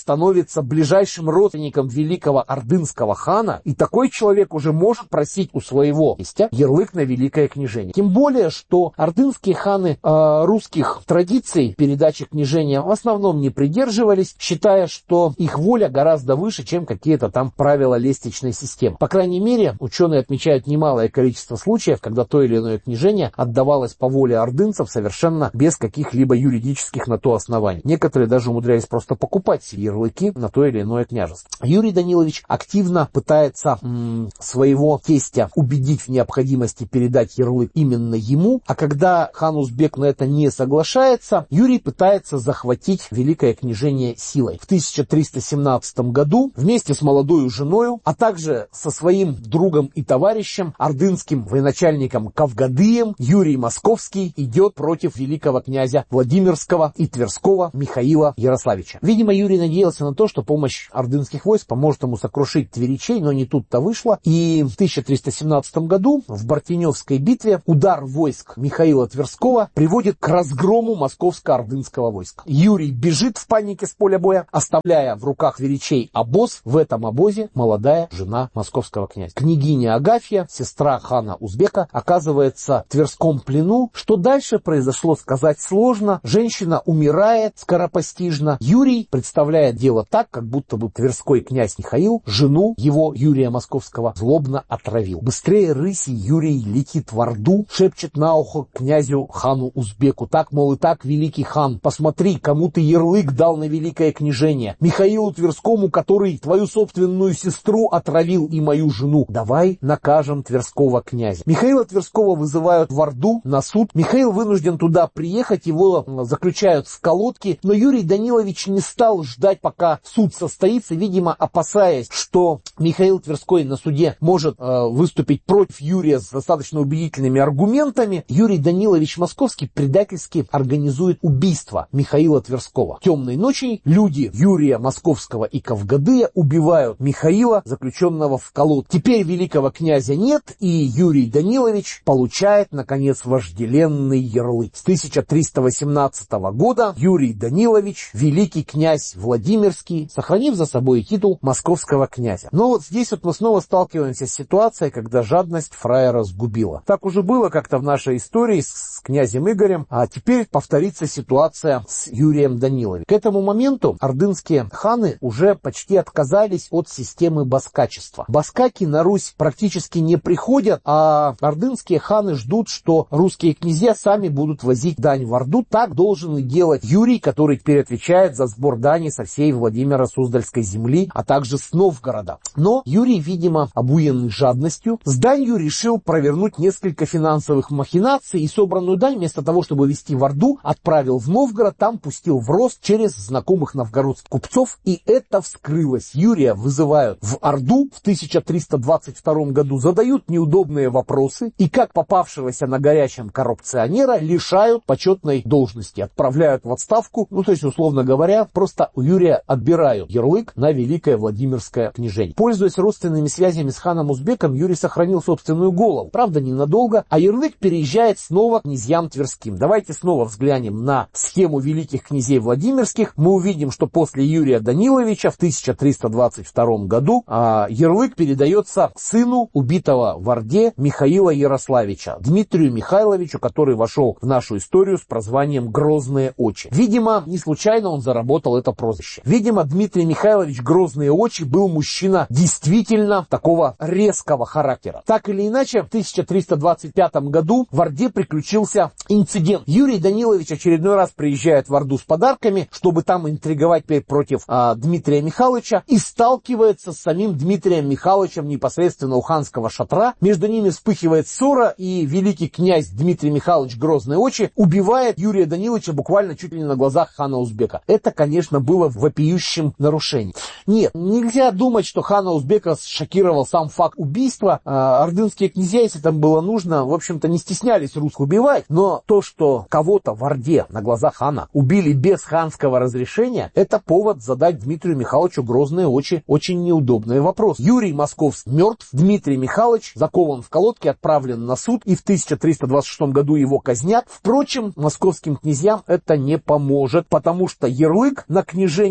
становится ближайшим родственником великого ордынского хана, и такой человек уже может просить у своего тестя ярлык на великое княжение. Тем более, что ордынские ханы э, русских традиций передачи княжения в основном не придерживались, считая, что их воля гораздо выше, чем какие-то там правила лестничной системы. По крайней мере, ученые отмечают немалое количество случаев, когда то или иное княжение отдавалось по воле ордынцев совершенно без каких-либо юридических на то оснований. Некоторые даже умудрялись просто покупать себе ярлыки на то или иное княжество. Юрий Данилович активно пытается м- своего тестя убедить в необходимости передать ярлык именно ему, а когда хан Узбек на это не соглашается, Юрий пытается захватить великое княжение силой. В тысяча триста семнадцатом году вместе с молодой женою, а также со своим другом и товарищем, ордынским военачальником Кавгадыем, Юрий Московский идет против великого князя Владимирского и Тверского Михаила Ярославича. Видимо, Юрий надеялся на то, что помощь ордынских войск поможет ему сокрушить тверичей, но не тут-то вышло. И в тысяча триста семнадцатом году в Бартеневской битве удар войск Михаила Тверского приводит к разгрому московско-ордынского войска. Юрий бежит в панике с поля боя, оставляя в руках тверичей обоз. В этом обозе молодая жена московского князя. Княгиня Агафья, сестра хана Узбека, оказывается в Тверском плену. Что дальше произошло, сказать сложно. Женщина умирает скоропостижно. Юрий представляет дело так, как будто бы Тверской князь Михаил жену его, Юрия Московского, злобно отравил. Быстрее рыси Юрий летит в Орду, шепчет на ухо князю хану Узбеку: так, мол, и так, великий хан, посмотри, кому ты ярлык дал на великое княжение. Михаилу Тверскому, который твою собственную сестру отравил и мою жену. Давай накажем Тверского князя. Михаила Тверского вызывают в Орду на суд. Михаил вынужден туда приехать, его заключают в колодки, но Юрий Данилович не стал ждать, пока суд состоится, видимо, опасаясь, что Михаил Тверской на суде может э, выступить против Юрия с достаточно убедительными аргументами. Юрий Данилович Московский предательски организует убийство Михаила Тверского. Темной ночью люди Юрия Московского и Кавгадыя убивают Михаила, заключенного в колодке. Теперь великого князя нет, и Юрий Данилович получает, наконец, вожделенный ярлык. С тысяча триста восемнадцатого года Юрий Данилович, великий князь Владимирский, сохранив за собой титул московского князя. Но вот здесь вот мы снова сталкиваемся с ситуацией, когда жадность фраера сгубила. Так уже было как-то в нашей истории с князем Игорем, а теперь повторится ситуация с Юрием Даниловичем. К этому моменту ордынские ханы уже почти отказались от системы баскачества. Баскаки на Русь практически не приходят, а ордынские ханы ждут, что русские князья сами будут возить дань в Орду. Так должен и делать Юрий, который теперь отвечает за сбор дани со всей Владимиро-Суздальской земли, а также с Новгорода. Но Юрий, видимо, обуянный жадностью, с данью решил провернуть несколько финансовых махинаций и собранную дань, вместо того, чтобы везти в Орду, отправил в Новгород, там пустил в рост через знакомых новгородских купцов, и это вскрылось. Юрия вызывают в Орду в тысяча триста двадцать втором году, задают неудобные вопросы, и как попавшегося на горячем коррупционера лишают почетной должности, отправляют в отставку, ну то есть, условно говоря, просто у Юрия отбирают ярлык на великое Владимирское княжение. Пользуясь родственными связями с ханом Узбеком, Юрий сохранил собственную голову. Правда, ненадолго, а ярлык переезжает снова к князьям Тверским. Давайте снова взглянем на схему великих князей Владимирских. Мы увидим, что после Юрия Даниловича в тысяча триста двадцать втором году а, ярлык передается сыну убитого в Орде Михаила Ярославича, Дмитрию Михайловичу, который вошел в нашу историю с прозванием «Грозные очи». Видимо, не случайно он заработал это прозвище. Видимо, Дмитрий Михайлович Грозные очи был мужчина действительно такого резкого характера. Так или иначе, в тысяча триста двадцать пятом году в Орде приключился инцидент. Юрий Данилович очередной раз приезжает в Орду с подарками, чтобы там интриговать против а, Дмитрия Михайловича, и сталкивается с самим Дмитрием Михайловичем непосредственно у ханского шатра. Между ними вспыхивает ссора, и великий князь Дмитрий Михайлович Грозные очи убивает Юрия Даниловича буквально чуть ли не на глазах хана Узбека. Это, конечно, было вопиющим нарушением. Нет, нельзя думать, что хана Узбека шокировал сам факт убийства. А, ордынские князья, если там было нужно, в общем-то, не стеснялись русских убивать, но то, что кого-то в Орде на глазах хана убили без ханского разрешения, это повод задать Дмитрию Михайловичу Грозные очи очень неудобный вопрос. Юрий Московский мертв, Дмитрий Михайлович закован в колодке, отправлен на суд, и в тысяча триста двадцать шестом году его казнят. Впрочем, московским князьям это не поможет, потому что ярлык на княжение хан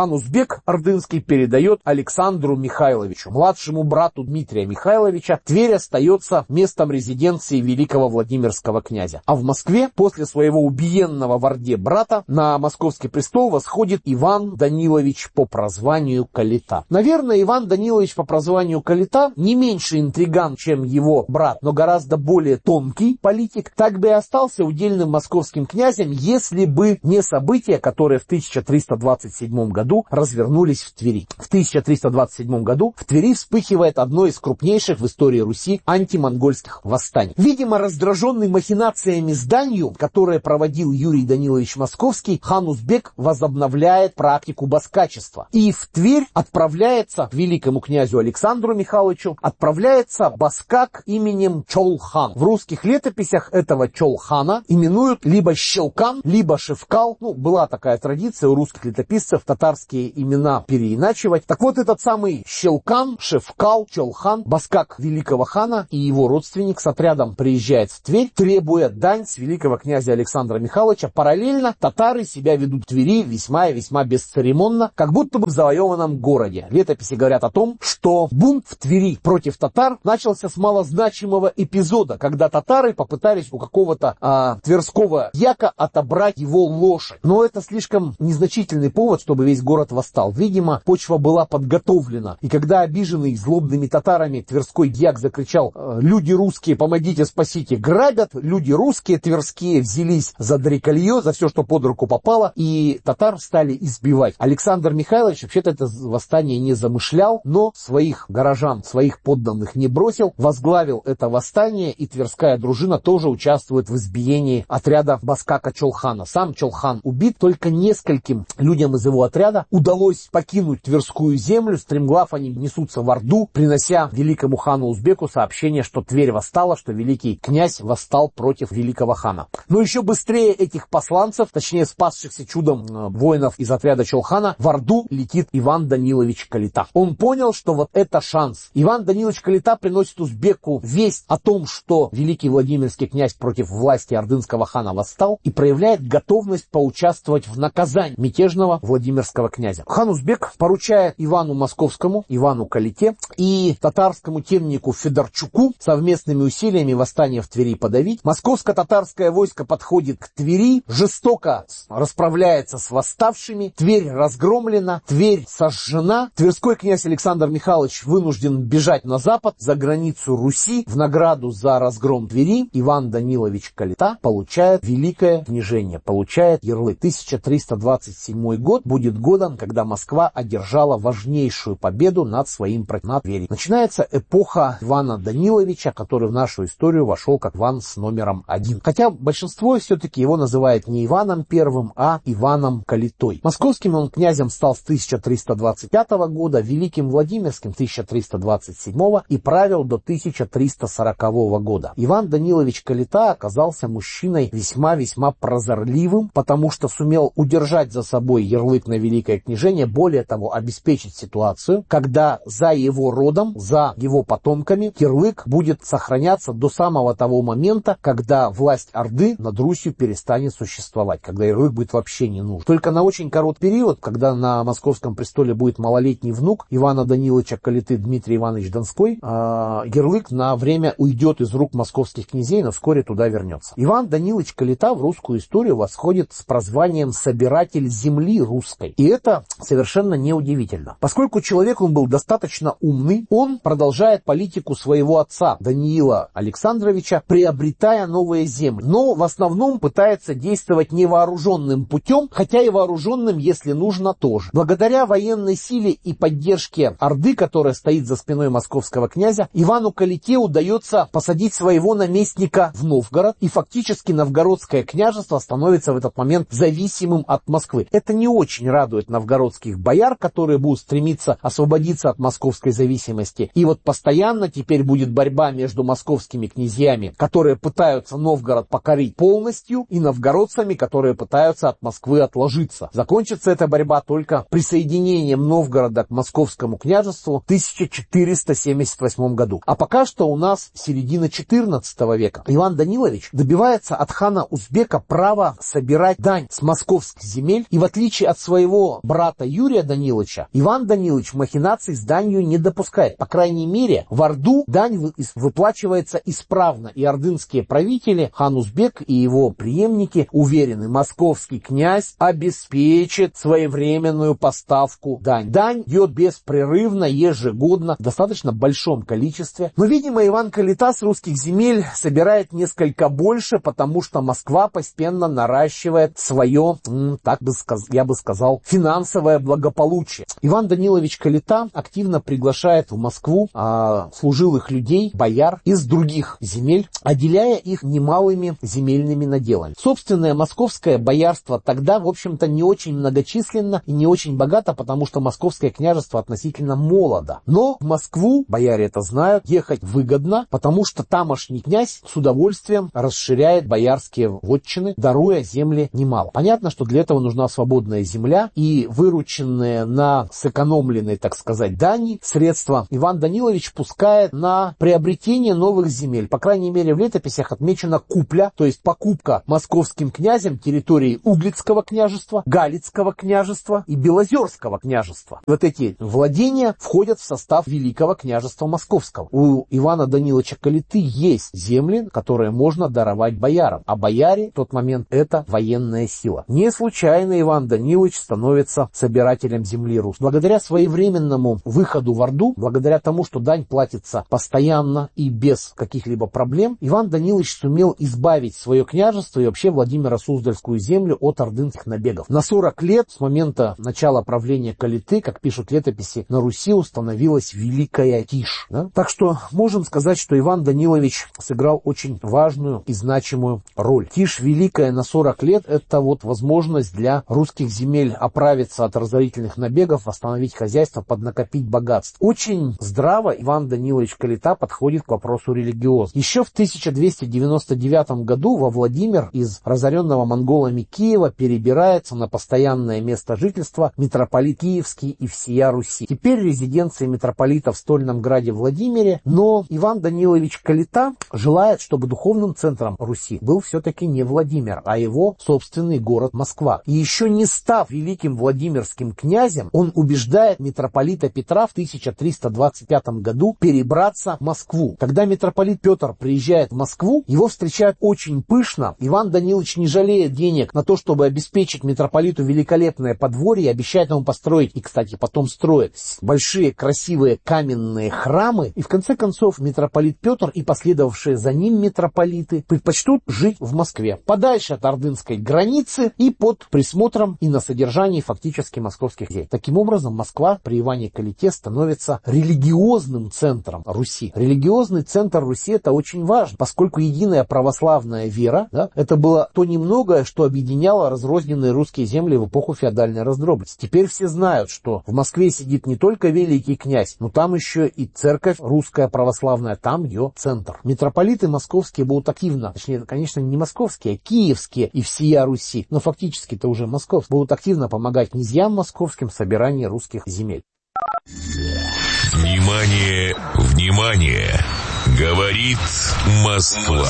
хан Узбек ордынский передает Александру Михайловичу, младшему брату Дмитрия Михайловича. Тверь остается местом резиденции великого Владимирского князя. А в Москве после своего убиенного в Орде брата на московский престол восходит Иван Данилович по прозванию Калита. Наверное, Иван Данилович по прозванию Калита не меньше интриган, чем его брат, но гораздо более тонкий политик, так бы и остался удельным московским князем, если бы не события, которые в тысяча триста двадцать седьмом году развернулись в Твери. В тысяча триста двадцать седьмом году в Твери вспыхивает одно из крупнейших в истории Руси антимонгольских восстаний. Видимо, раздраженный махинациями с данью, которые проводил Юрий Данилович Московский, хан Узбек возобновляет практику баскачества. И в Тверь отправляется к великому князю Александру Михайловичу, отправляется баскак именем Чолхан. В русских летописях этого Чолхана именуют либо Щелкан, либо Шевкал. Ну, была такая традиция у русских летописцев татарские имена переиначивать. Так вот, этот самый Щелкан, Шевкал, Чолхан, баскак великого хана и его родственник с отрядом приезжает в Тверь, требуя дань с великого князя Александра Михайловича. Параллельно татары себя ведут в Твери весьма и весьма бесцеремонно, как будто бы в завоеванном городе. Летописи говорят о том, что бунт в Твери против татар начался с малозначимого эпизода, когда татары попытались у какого-то а, тверского яка отобрать его лошадь. Но это слишком незначительный повод, чтобы весь город восстал. Видимо, почва была подготовлена. И когда обиженный злобными татарами тверской дьяк закричал: «Люди русские, помогите, спасите!» Грабят, люди русские, тверские, взялись за дреколье, за все, что под руку попало, и татар стали избивать. Александр Михайлович вообще-то это восстание не замышлял, но своих горожан, своих подданных не бросил, возглавил это восстание, и тверская дружина тоже участвует в избиении отряда баскака Чолхана. Сам Чолхан убит, только нескольким людям из его отряда удалось покинуть Тверскую землю. Стремглав они несутся в Орду, принося великому хану Узбеку сообщение, что Тверь восстала, что великий князь восстал против великого хана. Но еще быстрее этих посланцев, точнее спасшихся чудом э, воинов из отряда Чолхана, в Орду летит Иван Данилович Калита. Он понял, что вот это шанс. Иван Данилович Калита приносит Узбеку весть о том, что великий Владимирский князь против власти ордынского хана восстал, и проявляет готовность поучаствовать в наказании мятежного Владимирского князя. Хан Узбек поручает Ивану Московскому, Ивану Калите и татарскому темнику Федорчуку совместными усилиями восстание в Твери подавить. Московско-татарское войско подходит к Твери, жестоко расправляется с восставшими, Тверь разгромлена, Тверь сожжена. Тверской князь Александр Михайлович вынужден бежать на запад, за границу Руси. В награду за разгром Твери Иван Данилович Калита получает великое княжение, получает ярлык. тысяча триста двадцать седьмой год будет годом, когда Москва одержала важнейшую победу над своим противником Твери. Начинается эпоха Ивана Даниловича, который в нашу историю вошел как Иван с номером один. Хотя большинство все-таки его называет не Иваном Первым, а Иваном Калитой. Московским он князем стал с тысяча триста двадцать пятого года, великим Владимирским тысяча триста двадцать седьмого и правил до тысяча триста сорокового года. Иван Данилович Калита оказался мужчиной весьма-весьма прозорливым, потому что сумел удержать за собой ярлык на великое княжение, более того, обеспечить ситуацию, когда за его родом, за его потомками ярлык будет сохраняться до самого того момента, когда власть Орды над Русью перестанет существовать, когда ярлык будет вообще не нужен. Только на очень короткий период, когда на московском престоле будет малолетний внук Ивана Даниловича Калиты Дмитрий Иванович Донской, э, ярлык на время уйдет из рук московских князей, но вскоре туда вернется. Иван Данилович Калита в русскую историю восходит с прозванием «собиратель земли русской». И это совершенно неудивительно. Поскольку человек он был достаточно умный, он продолжает политику своего отца Даниила Александровича, приобретая новые земли. Но в основном пытается действовать невооруженным путем, хотя и вооруженным, если нужно, тоже. Благодаря военной силе и поддержке Орды, которая стоит за спиной московского князя, Ивану Калите удается посадить своего наместника в Новгород, и фактически новгородское княжество становится в этот момент зависимым от Москвы. Это не очень радует новгородских бояр, которые будут стремиться освободиться от московской зависимости. И вот постоянно теперь будет борьба между московскими князьями, которые пытаются Новгород покорить полностью, и новгородцами, которые пытаются от Москвы отложиться. Закончится эта борьба только присоединением Новгорода к московскому княжеству в тысяча четыреста семьдесят восьмом году. А пока что у нас середина четырнадцатого века. Иван Данилович добивается от хана Узбека права собирать дань с московских земель, и в отличие от своего брата Юрия Даниловича, Иван Данилович махинаций с данью не допускает. По крайней мере, в Орду дань выплачивается исправно, и ордынские правители, хан Узбек и его преемники, уверены, московский князь обеспечит своевременную поставку дань. Дань идет беспрерывно, ежегодно, в достаточно большом количестве. Но, видимо, Иван Калита с русских земель собирает несколько больше, потому что Москва постепенно наращивает свое, так бы сказ- я бы сказал, финансовое благополучие. Иван Данилович Калита активно приглашает в Москву а, служилых людей, бояр из других земель, отделяя их немалыми земельными наделами. Собственное московское боярство тогда, в общем-то, не очень многочисленно и не очень богато, потому что московское княжество относительно молодо. Но в Москву, бояре это знают, ехать выгодно, потому что тамошний князь с удовольствием расширяет боярские вотчины, даруя земли немало. Понятно, что для этого нужна свободная земля, и вырученные на сэкономленной, так сказать, дани средства Иван Данилович пускает на приобретение новых земель. По крайней мере, в летописях отмечена купля, то есть покупка московским князем территории Углицкого княжества, Галицкого княжества и Белозерского княжества. Вот эти владения входят в состав Великого княжества Московского. У Ивана Даниловича Калиты есть земли, которые можно даровать боярам, а бояре в тот момент это военная сила. Не случайно Иван Данилович становится собирателем земли рус. Благодаря своевременному выходу в Орду, благодаря тому, что дань платится постоянно и без каких-либо проблем, Иван Данилович сумел избавить свое княжество и вообще Владимиро-Суздальскую землю от ордынских набегов. На сорок лет с момента начала правления Калиты, как пишут летописи, на Руси установилась великая тишь. Да? Так что можем сказать, что Иван Данилович сыграл очень важную и значимую роль. Тишь великая на сорок лет — это вот возможность для русских земель оправиться от разорительных набегов, восстановить хозяйство, поднакопить богатство. Очень здраво Иван Данилович Калита подходит к вопросу религиозности. Еще в тысяча двести девяносто девятом году во Владимир из разоренного монголами Киева перебирается на постоянное место жительства митрополит Киевский и всея Руси. Теперь резиденция митрополита в стольном граде Владимире, но Иван Данилович Калита желает, чтобы духовным центром Руси был все-таки не Владимир, а его собственный город Москва. И еще не став великим Владимирским князем, он убеждает митрополита Петра в тысяча триста двадцать пятом году перебраться в Москву. Когда митрополит Петр приезжает в Москву, его встречают очень пышно. Иван Данилович не жалеет денег на то, чтобы обеспечить митрополиту великолепное подворье, обещает ему построить, и, кстати, потом строит большие красивые каменные храмы. И в конце концов митрополит Петр и последовавшие за ним митрополиты предпочтут жить в Москве, подальше от ордынской границы и под присмотром и на содержании фактически московских людей. Таким образом, Москва при Иване Калите становится религиозным центром Руси. Религиозный центр Руси — это очень важно, поскольку единая православная вера, да, это было то немногое, что объединяло разрозненные русские земли в эпоху феодальной раздробности. Теперь все знают, что в Москве сидит не только великий князь, но там еще и церковь русская православная, там ее центр. Митрополиты московские будут активно, точнее, конечно, не московские, а киевские и всея Руси, но фактически-то уже московские, будут активно помогать князьям московским в собирании русских земель. Внимание, внимание! Говорит Москва.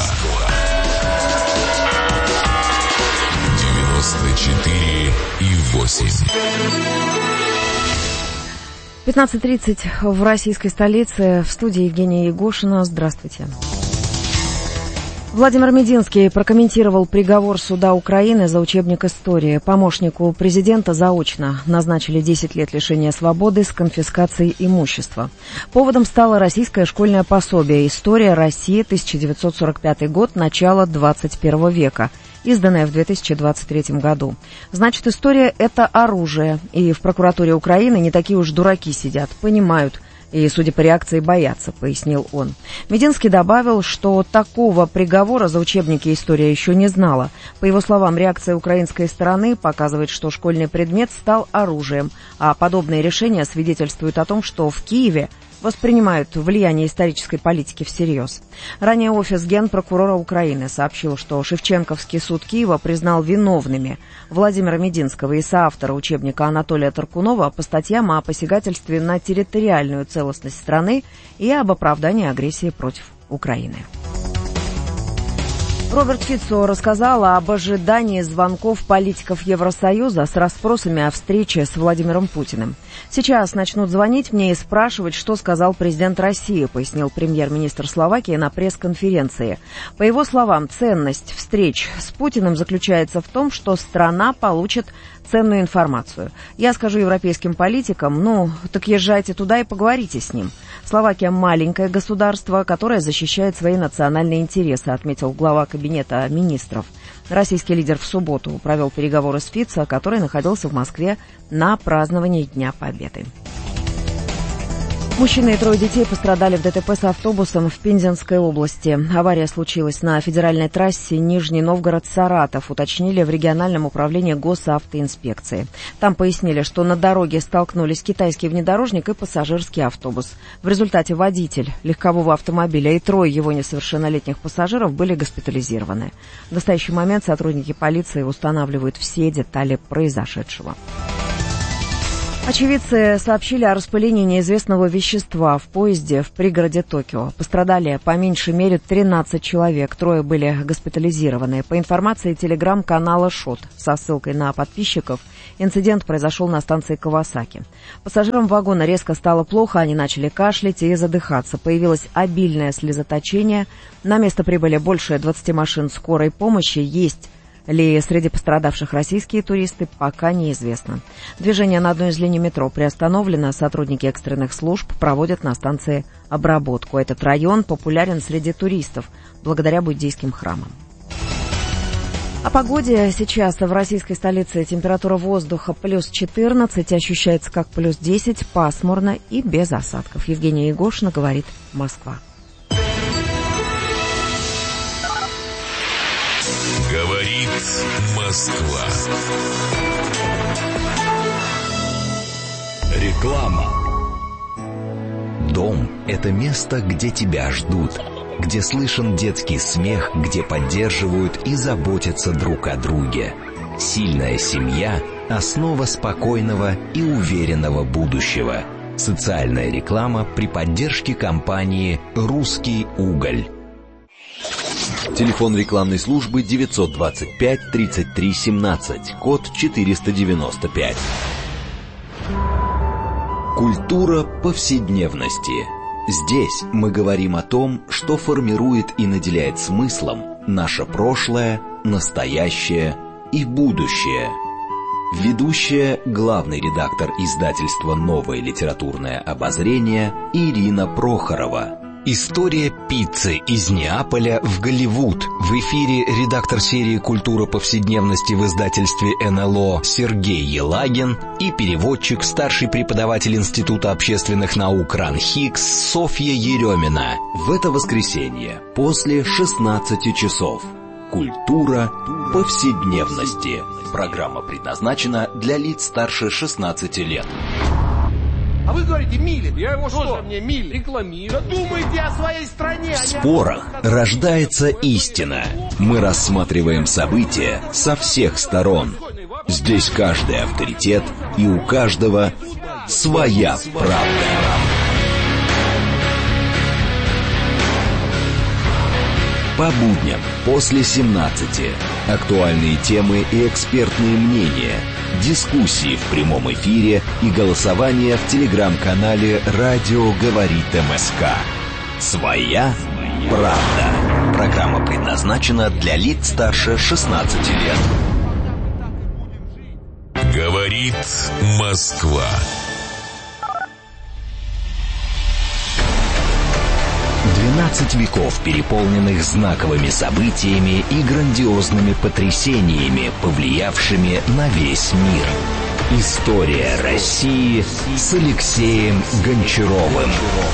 девяносто четыре и восемь. пятнадцать тридцать в российской столице. В студии Евгения Егошина. Здравствуйте. Владимир Мединский прокомментировал приговор суда Украины за учебник истории. Помощнику президента заочно назначили десять лет лишения свободы с конфискацией имущества. Поводом стало российское школьное пособие «История России, тысяча девятьсот сорок пятый год, начало двадцать первого века», изданное в две тысячи двадцать третьем году. Значит, история — это оружие, и в прокуратуре Украины не такие уж дураки сидят, понимают. И, судя по реакции, боятся, пояснил он. Мединский добавил, что такого приговора за учебники история еще не знала. По его словам, реакция украинской стороны показывает, что школьный предмет стал оружием, а подобные решения свидетельствуют о том, что в Киеве воспринимают влияние исторической политики всерьез. Ранее офис Генпрокурора Украины сообщил, что Шевченковский суд Киева признал виновными Владимира Мединского и соавтора учебника Анатолия Таркунова по статьям о посягательстве на территориальную целостность страны и об оправдании агрессии против Украины. Роберт Фицо рассказал об ожидании звонков политиков Евросоюза с расспросами о встрече с Владимиром Путиным. «Сейчас начнут звонить мне и спрашивать, что сказал президент России», пояснил премьер-министр Словакии на пресс-конференции. По его словам, ценность встреч с Путиным заключается в том, что страна получит ценную информацию. Я скажу европейским политикам, ну, так езжайте туда и поговорите с ним. Словакия маленькое государство, которое защищает свои национальные интересы, отметил глава кабинета министров. Российский лидер в субботу провел переговоры с Фицо, который находился в Москве на праздновании Дня Победы. Мужчина и трое детей пострадали в ДТП с автобусом в Пензенской области. Авария случилась на федеральной трассе Нижний Новгород-Саратов, уточнили в региональном управлении госавтоинспекции. Там пояснили, что на дороге столкнулись китайский внедорожник и пассажирский автобус. В результате водитель легкового автомобиля и трое его несовершеннолетних пассажиров были госпитализированы. В настоящий момент сотрудники полиции устанавливают все детали произошедшего. Очевидцы сообщили о распылении неизвестного вещества в поезде в пригороде Токио. Пострадали по меньшей мере тринадцать человек, трое были госпитализированы. По информации телеграм-канала «Шот» со ссылкой на подписчиков, инцидент произошел на станции Кавасаки. Пассажирам вагона резко стало плохо, они начали кашлять и задыхаться. Появилось обильное слезоточение. На место прибыли больше двадцати машин скорой помощи. Есть ли среди пострадавших российские туристы, пока неизвестно. Движение на одной из линий метро приостановлено. Сотрудники экстренных служб проводят на станции обработку. Этот район популярен среди туристов благодаря буддийским храмам. О погоде. Сейчас в российской столице температура воздуха плюс четырнадцать, ощущается как плюс десять, пасмурно и без осадков. Евгения Егошина говорит, Москва. Говорит Москва. Реклама. Дом – это место, где тебя ждут, где слышен детский смех, где поддерживают и заботятся друг о друге. Сильная семья – основа спокойного и уверенного будущего. Социальная реклама при поддержке компании «Русский уголь». Телефон рекламной службы девятьсот двадцать пять тридцать три семнадцать, код четыреста девяносто пять. Культура повседневности. Здесь мы говорим о том, что формирует и наделяет смыслом наше прошлое, настоящее и будущее. Ведущая, главный редактор издательства «Новое литературное обозрение» Ирина Прохорова. История пиццы из Неаполя в Голливуд. В эфире редактор серии «Культура повседневности» в издательстве эн эл о Сергей Елагин и переводчик, старший преподаватель Института общественных наук РАНХИКС Софья Еремина. В это воскресенье после шестнадцати часов. Культура повседневности. Программа предназначена для лиц старше шестнадцати лет. А вы говорите, Милин. Я его что? Мне Милин рекламирую. Да думайте о своей стране. В спорах рождается истина. Мы рассматриваем события со всех сторон. Здесь каждый авторитет, и у каждого своя правда. По будням после семнадцати. Актуальные темы и экспертные мнения. Дискуссии в прямом эфире и голосование в телеграм-канале «Радио говорит МСК». Своя правда. Программа предназначена для лиц старше шестнадцати лет. Говорит Москва. двенадцать веков, переполненных знаковыми событиями и грандиозными потрясениями, повлиявшими на весь мир. История России с Алексеем Гончаровым.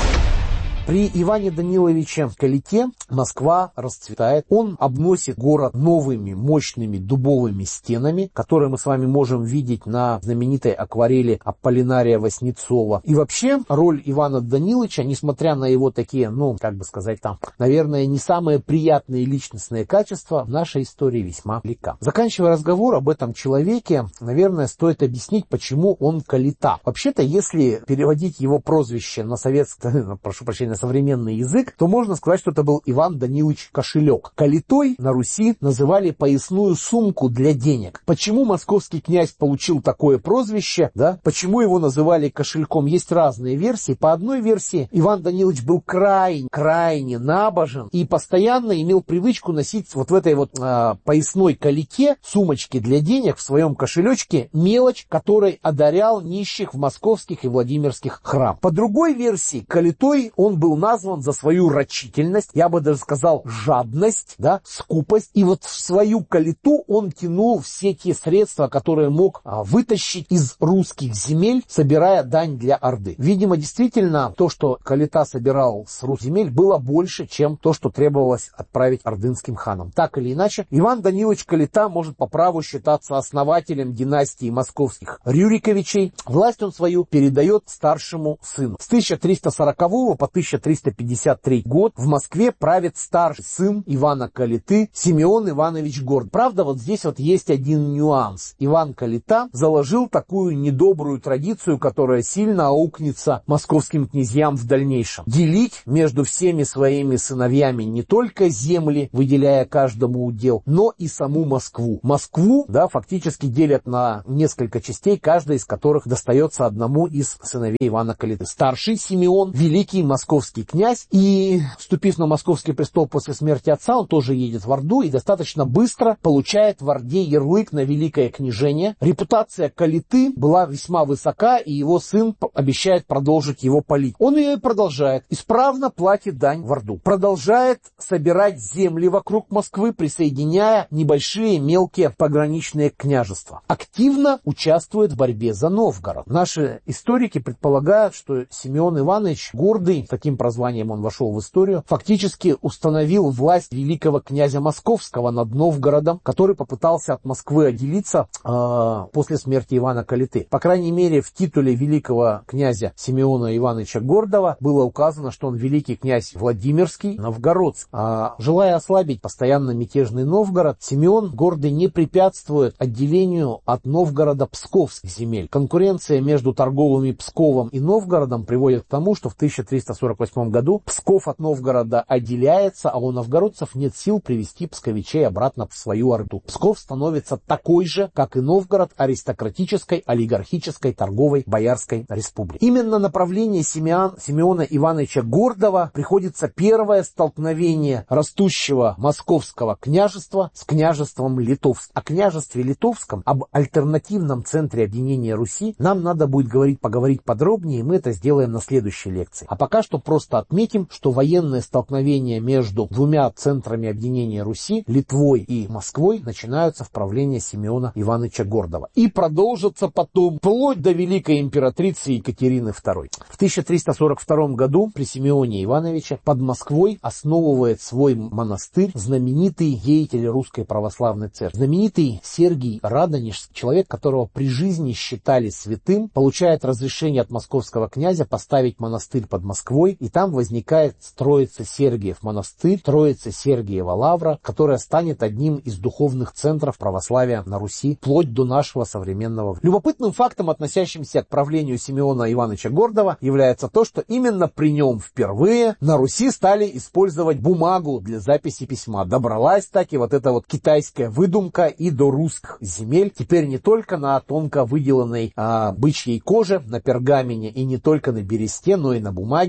При Иване Даниловиче Калите Москва расцветает. Он обносит город новыми мощными дубовыми стенами, которые мы с вами можем видеть на знаменитой акварели Аполлинария Васнецова. И вообще роль Ивана Даниловича, несмотря на его такие, ну, как бы сказать там, наверное, не самые приятные личностные качества, в нашей истории весьма велика. Заканчивая разговор об этом человеке, наверное, стоит объяснить, почему он Калита. Вообще-то, если переводить его прозвище на советский, прошу прощения, на современный язык, то можно сказать, что это был Иван Данилович Кошелек. Калитой на Руси называли поясную сумку для денег. Почему московский князь получил такое прозвище, да? Почему его называли кошельком? Есть разные версии. По одной версии, Иван Данилович был крайне, крайне набожен и постоянно имел привычку носить вот в этой вот э, поясной калите, сумочке для денег, в своем кошелечке мелочь, которой одарял нищих в московских и владимирских храмах. По другой версии, калитой он был назван за свою рачительность, я бы даже сказал жадность, да, скупость. И вот в свою калиту он тянул все те средства, которые мог а, вытащить из русских земель, собирая дань для Орды. Видимо, действительно, то, что Калита собирал с русских земель, было больше, чем то, что требовалось отправить ордынским ханам. Так или иначе, Иван Данилович Калита может по праву считаться основателем династии московских Рюриковичей. Власть он свою передает старшему сыну. С тысяча триста сорокового по тысяча триста пятьдесят третий год в Москве правит старший сын Ивана Калиты Симеон Иванович Гордый. Правда, вот здесь вот есть один нюанс. Иван Калита заложил такую недобрую традицию, которая сильно аукнется московским князьям в дальнейшем. Делить между всеми своими сыновьями не только земли, выделяя каждому удел, но и саму Москву. Москву, да, фактически делят на несколько частей, каждая из которых достается одному из сыновей Ивана Калиты. Старший Симеон, великий московский князь, и, вступив на московский престол после смерти отца, он тоже едет в Орду и достаточно быстро получает в Орде ярлык на великое княжение. Репутация Калиты была весьма высока, и его сын обещает продолжить его полить. Он ее и продолжает. Исправно платит дань в Орду. Продолжает собирать земли вокруг Москвы, присоединяя небольшие мелкие пограничные княжества. Активно участвует в борьбе за Новгород. Наши историки предполагают, что Симеон Иванович Гордый, таким прозванием он вошел в историю, фактически установил власть великого князя Московского над Новгородом, который попытался от Москвы отделиться э, после смерти Ивана Калиты. По крайней мере, в титуле великого князя Симеона Ивановича Гордого было указано, что он великий князь Владимирский, новгородский. А, желая ослабить постоянно мятежный Новгород, Симеон Гордый не препятствует отделению от Новгорода псковских земель. Конкуренция между торговыми Псковом и Новгородом приводит к тому, что в тысяча триста сорок восьмом году Псков от Новгорода отделяется, а у новгородцев нет сил привести псковичей обратно в свою Орду. Псков становится такой же, как и Новгород, аристократической, олигархической, торговой, боярской республикой. Именно на правление Симеон, Симеона Ивановича Гордого приходится первое столкновение растущего московского княжества с княжеством Литовским. О княжестве Литовском, об альтернативном центре объединения Руси нам надо будет говорить, поговорить подробнее, и мы это сделаем на следующей лекции. А пока что просто отметим, что военные столкновения между двумя центрами объединения Руси, Литвой и Москвой, начинаются в правлении Симеона Ивановича Гордого. И продолжатся потом вплоть до великой императрицы Екатерины второй. В тысяча триста сорок втором году при Симеоне Ивановиче под Москвой основывает свой монастырь знаменитый деятель Русской Православной Церкви. Знаменитый Сергий Радонежский, человек, которого при жизни считали святым, получает разрешение от московского князя поставить монастырь под Москвой, и там возникает Троица Сергиев монастырь, Троица Сергиева лавра, которая станет одним из духовных центров православия на Руси, вплоть до нашего современного. Любопытным фактом, относящимся к правлению Симеона Ивановича Гордого, является то, что именно при нем впервые на Руси стали использовать бумагу для записи письма. Добралась так и вот эта вот китайская выдумка и до русских земель. Теперь не только на тонко выделанной а, бычьей коже, на пергамене и не только на бересте, но и на бумаге могут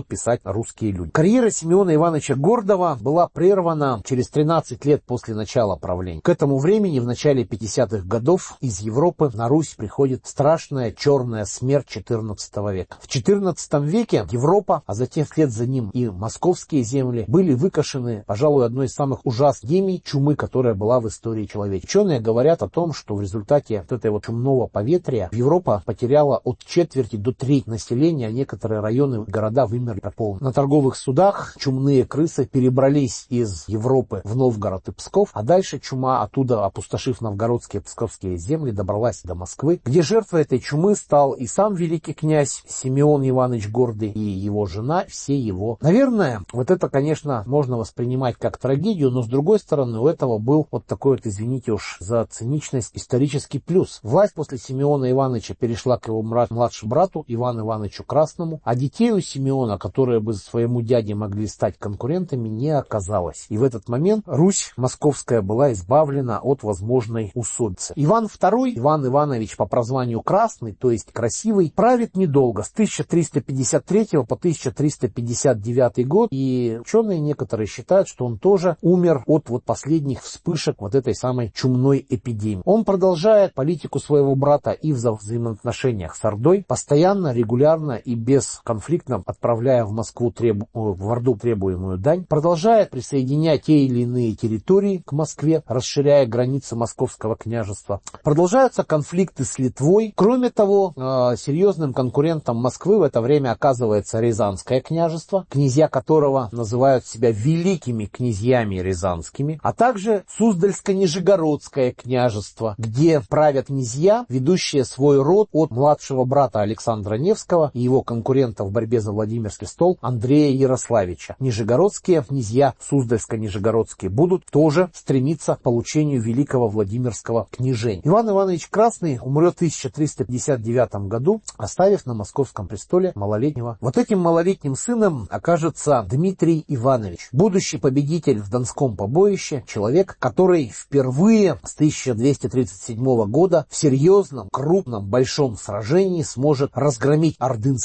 будут писать русские люди. Карьера Симеона Ивановича Гордова была прервана через тринадцать лет после начала правления. К этому времени, в начале пятидесятых годов, из Европы на Русь приходит страшная черная смерть четырнадцатого века. В четырнадцатом веке Европа, а затем вслед за ним и московские земли, были выкашены, пожалуй, одной из самых ужасных эпидемий чумы, которая была в истории человечества. Ученые говорят о том, что в результате вот этой вот чумного поветрия Европа потеряла от четверти до трети населения, а некоторые районы, города вымерли полностью. На торговых судах чумные крысы перебрались из Европы в Новгород и Псков, а дальше чума, оттуда опустошив новгородские и псковские земли, добралась до Москвы, где жертвой этой чумы стал и сам великий князь Симеон Иванович Гордый, и его жена, все его. Наверное, вот это, конечно, можно воспринимать как трагедию, но с другой стороны, у этого был вот такой вот, извините уж за циничность, исторический плюс. Власть после Симеона Ивановича перешла к его младшему брату Ивану Ивановичу Красному, а детей у Симеона, которые бы своему дяде могли стать конкурентами, не оказалось. И в этот момент Русь московская была избавлена от возможной усобицы. Иван второй, Иван Иванович по прозванию Красный, то есть красивый, правит недолго, с тысяча триста пятьдесят третьего по тысяча триста пятьдесят девятый год, и ученые некоторые считают, что он тоже умер от вот последних вспышек вот этой самой чумной эпидемии. Он продолжает политику своего брата и в взаимоотношениях с Ордой, постоянно, регулярно и бесконфликтно отправляя в Москву требу... в Орду требуемую дань, продолжает присоединять те или иные территории к Москве, расширяя границы Московского княжества. Продолжаются конфликты с Литвой. Кроме того, серьезным конкурентом Москвы в это время оказывается Рязанское княжество, князья которого называют себя великими князьями рязанскими, а также Суздальско-Нижегородское княжество, где правят князья, ведущие свой род от младшего брата Александра Невского и его конкурента в борьбе за Владимирский стол Андрея Ярославича. Нижегородские князья, Суздальско-Нижегородские, будут тоже стремиться к получению великого Владимирского княжения. Иван Иванович Красный умрет в тысяча триста пятьдесят девятом году, оставив на московском престоле малолетнего. Вот этим малолетним сыном окажется Дмитрий Иванович, будущий победитель в Донском побоище, человек, который впервые с тысяча двести тридцать седьмого года в серьезном, крупном, большом сражении сможет разгромить ордынские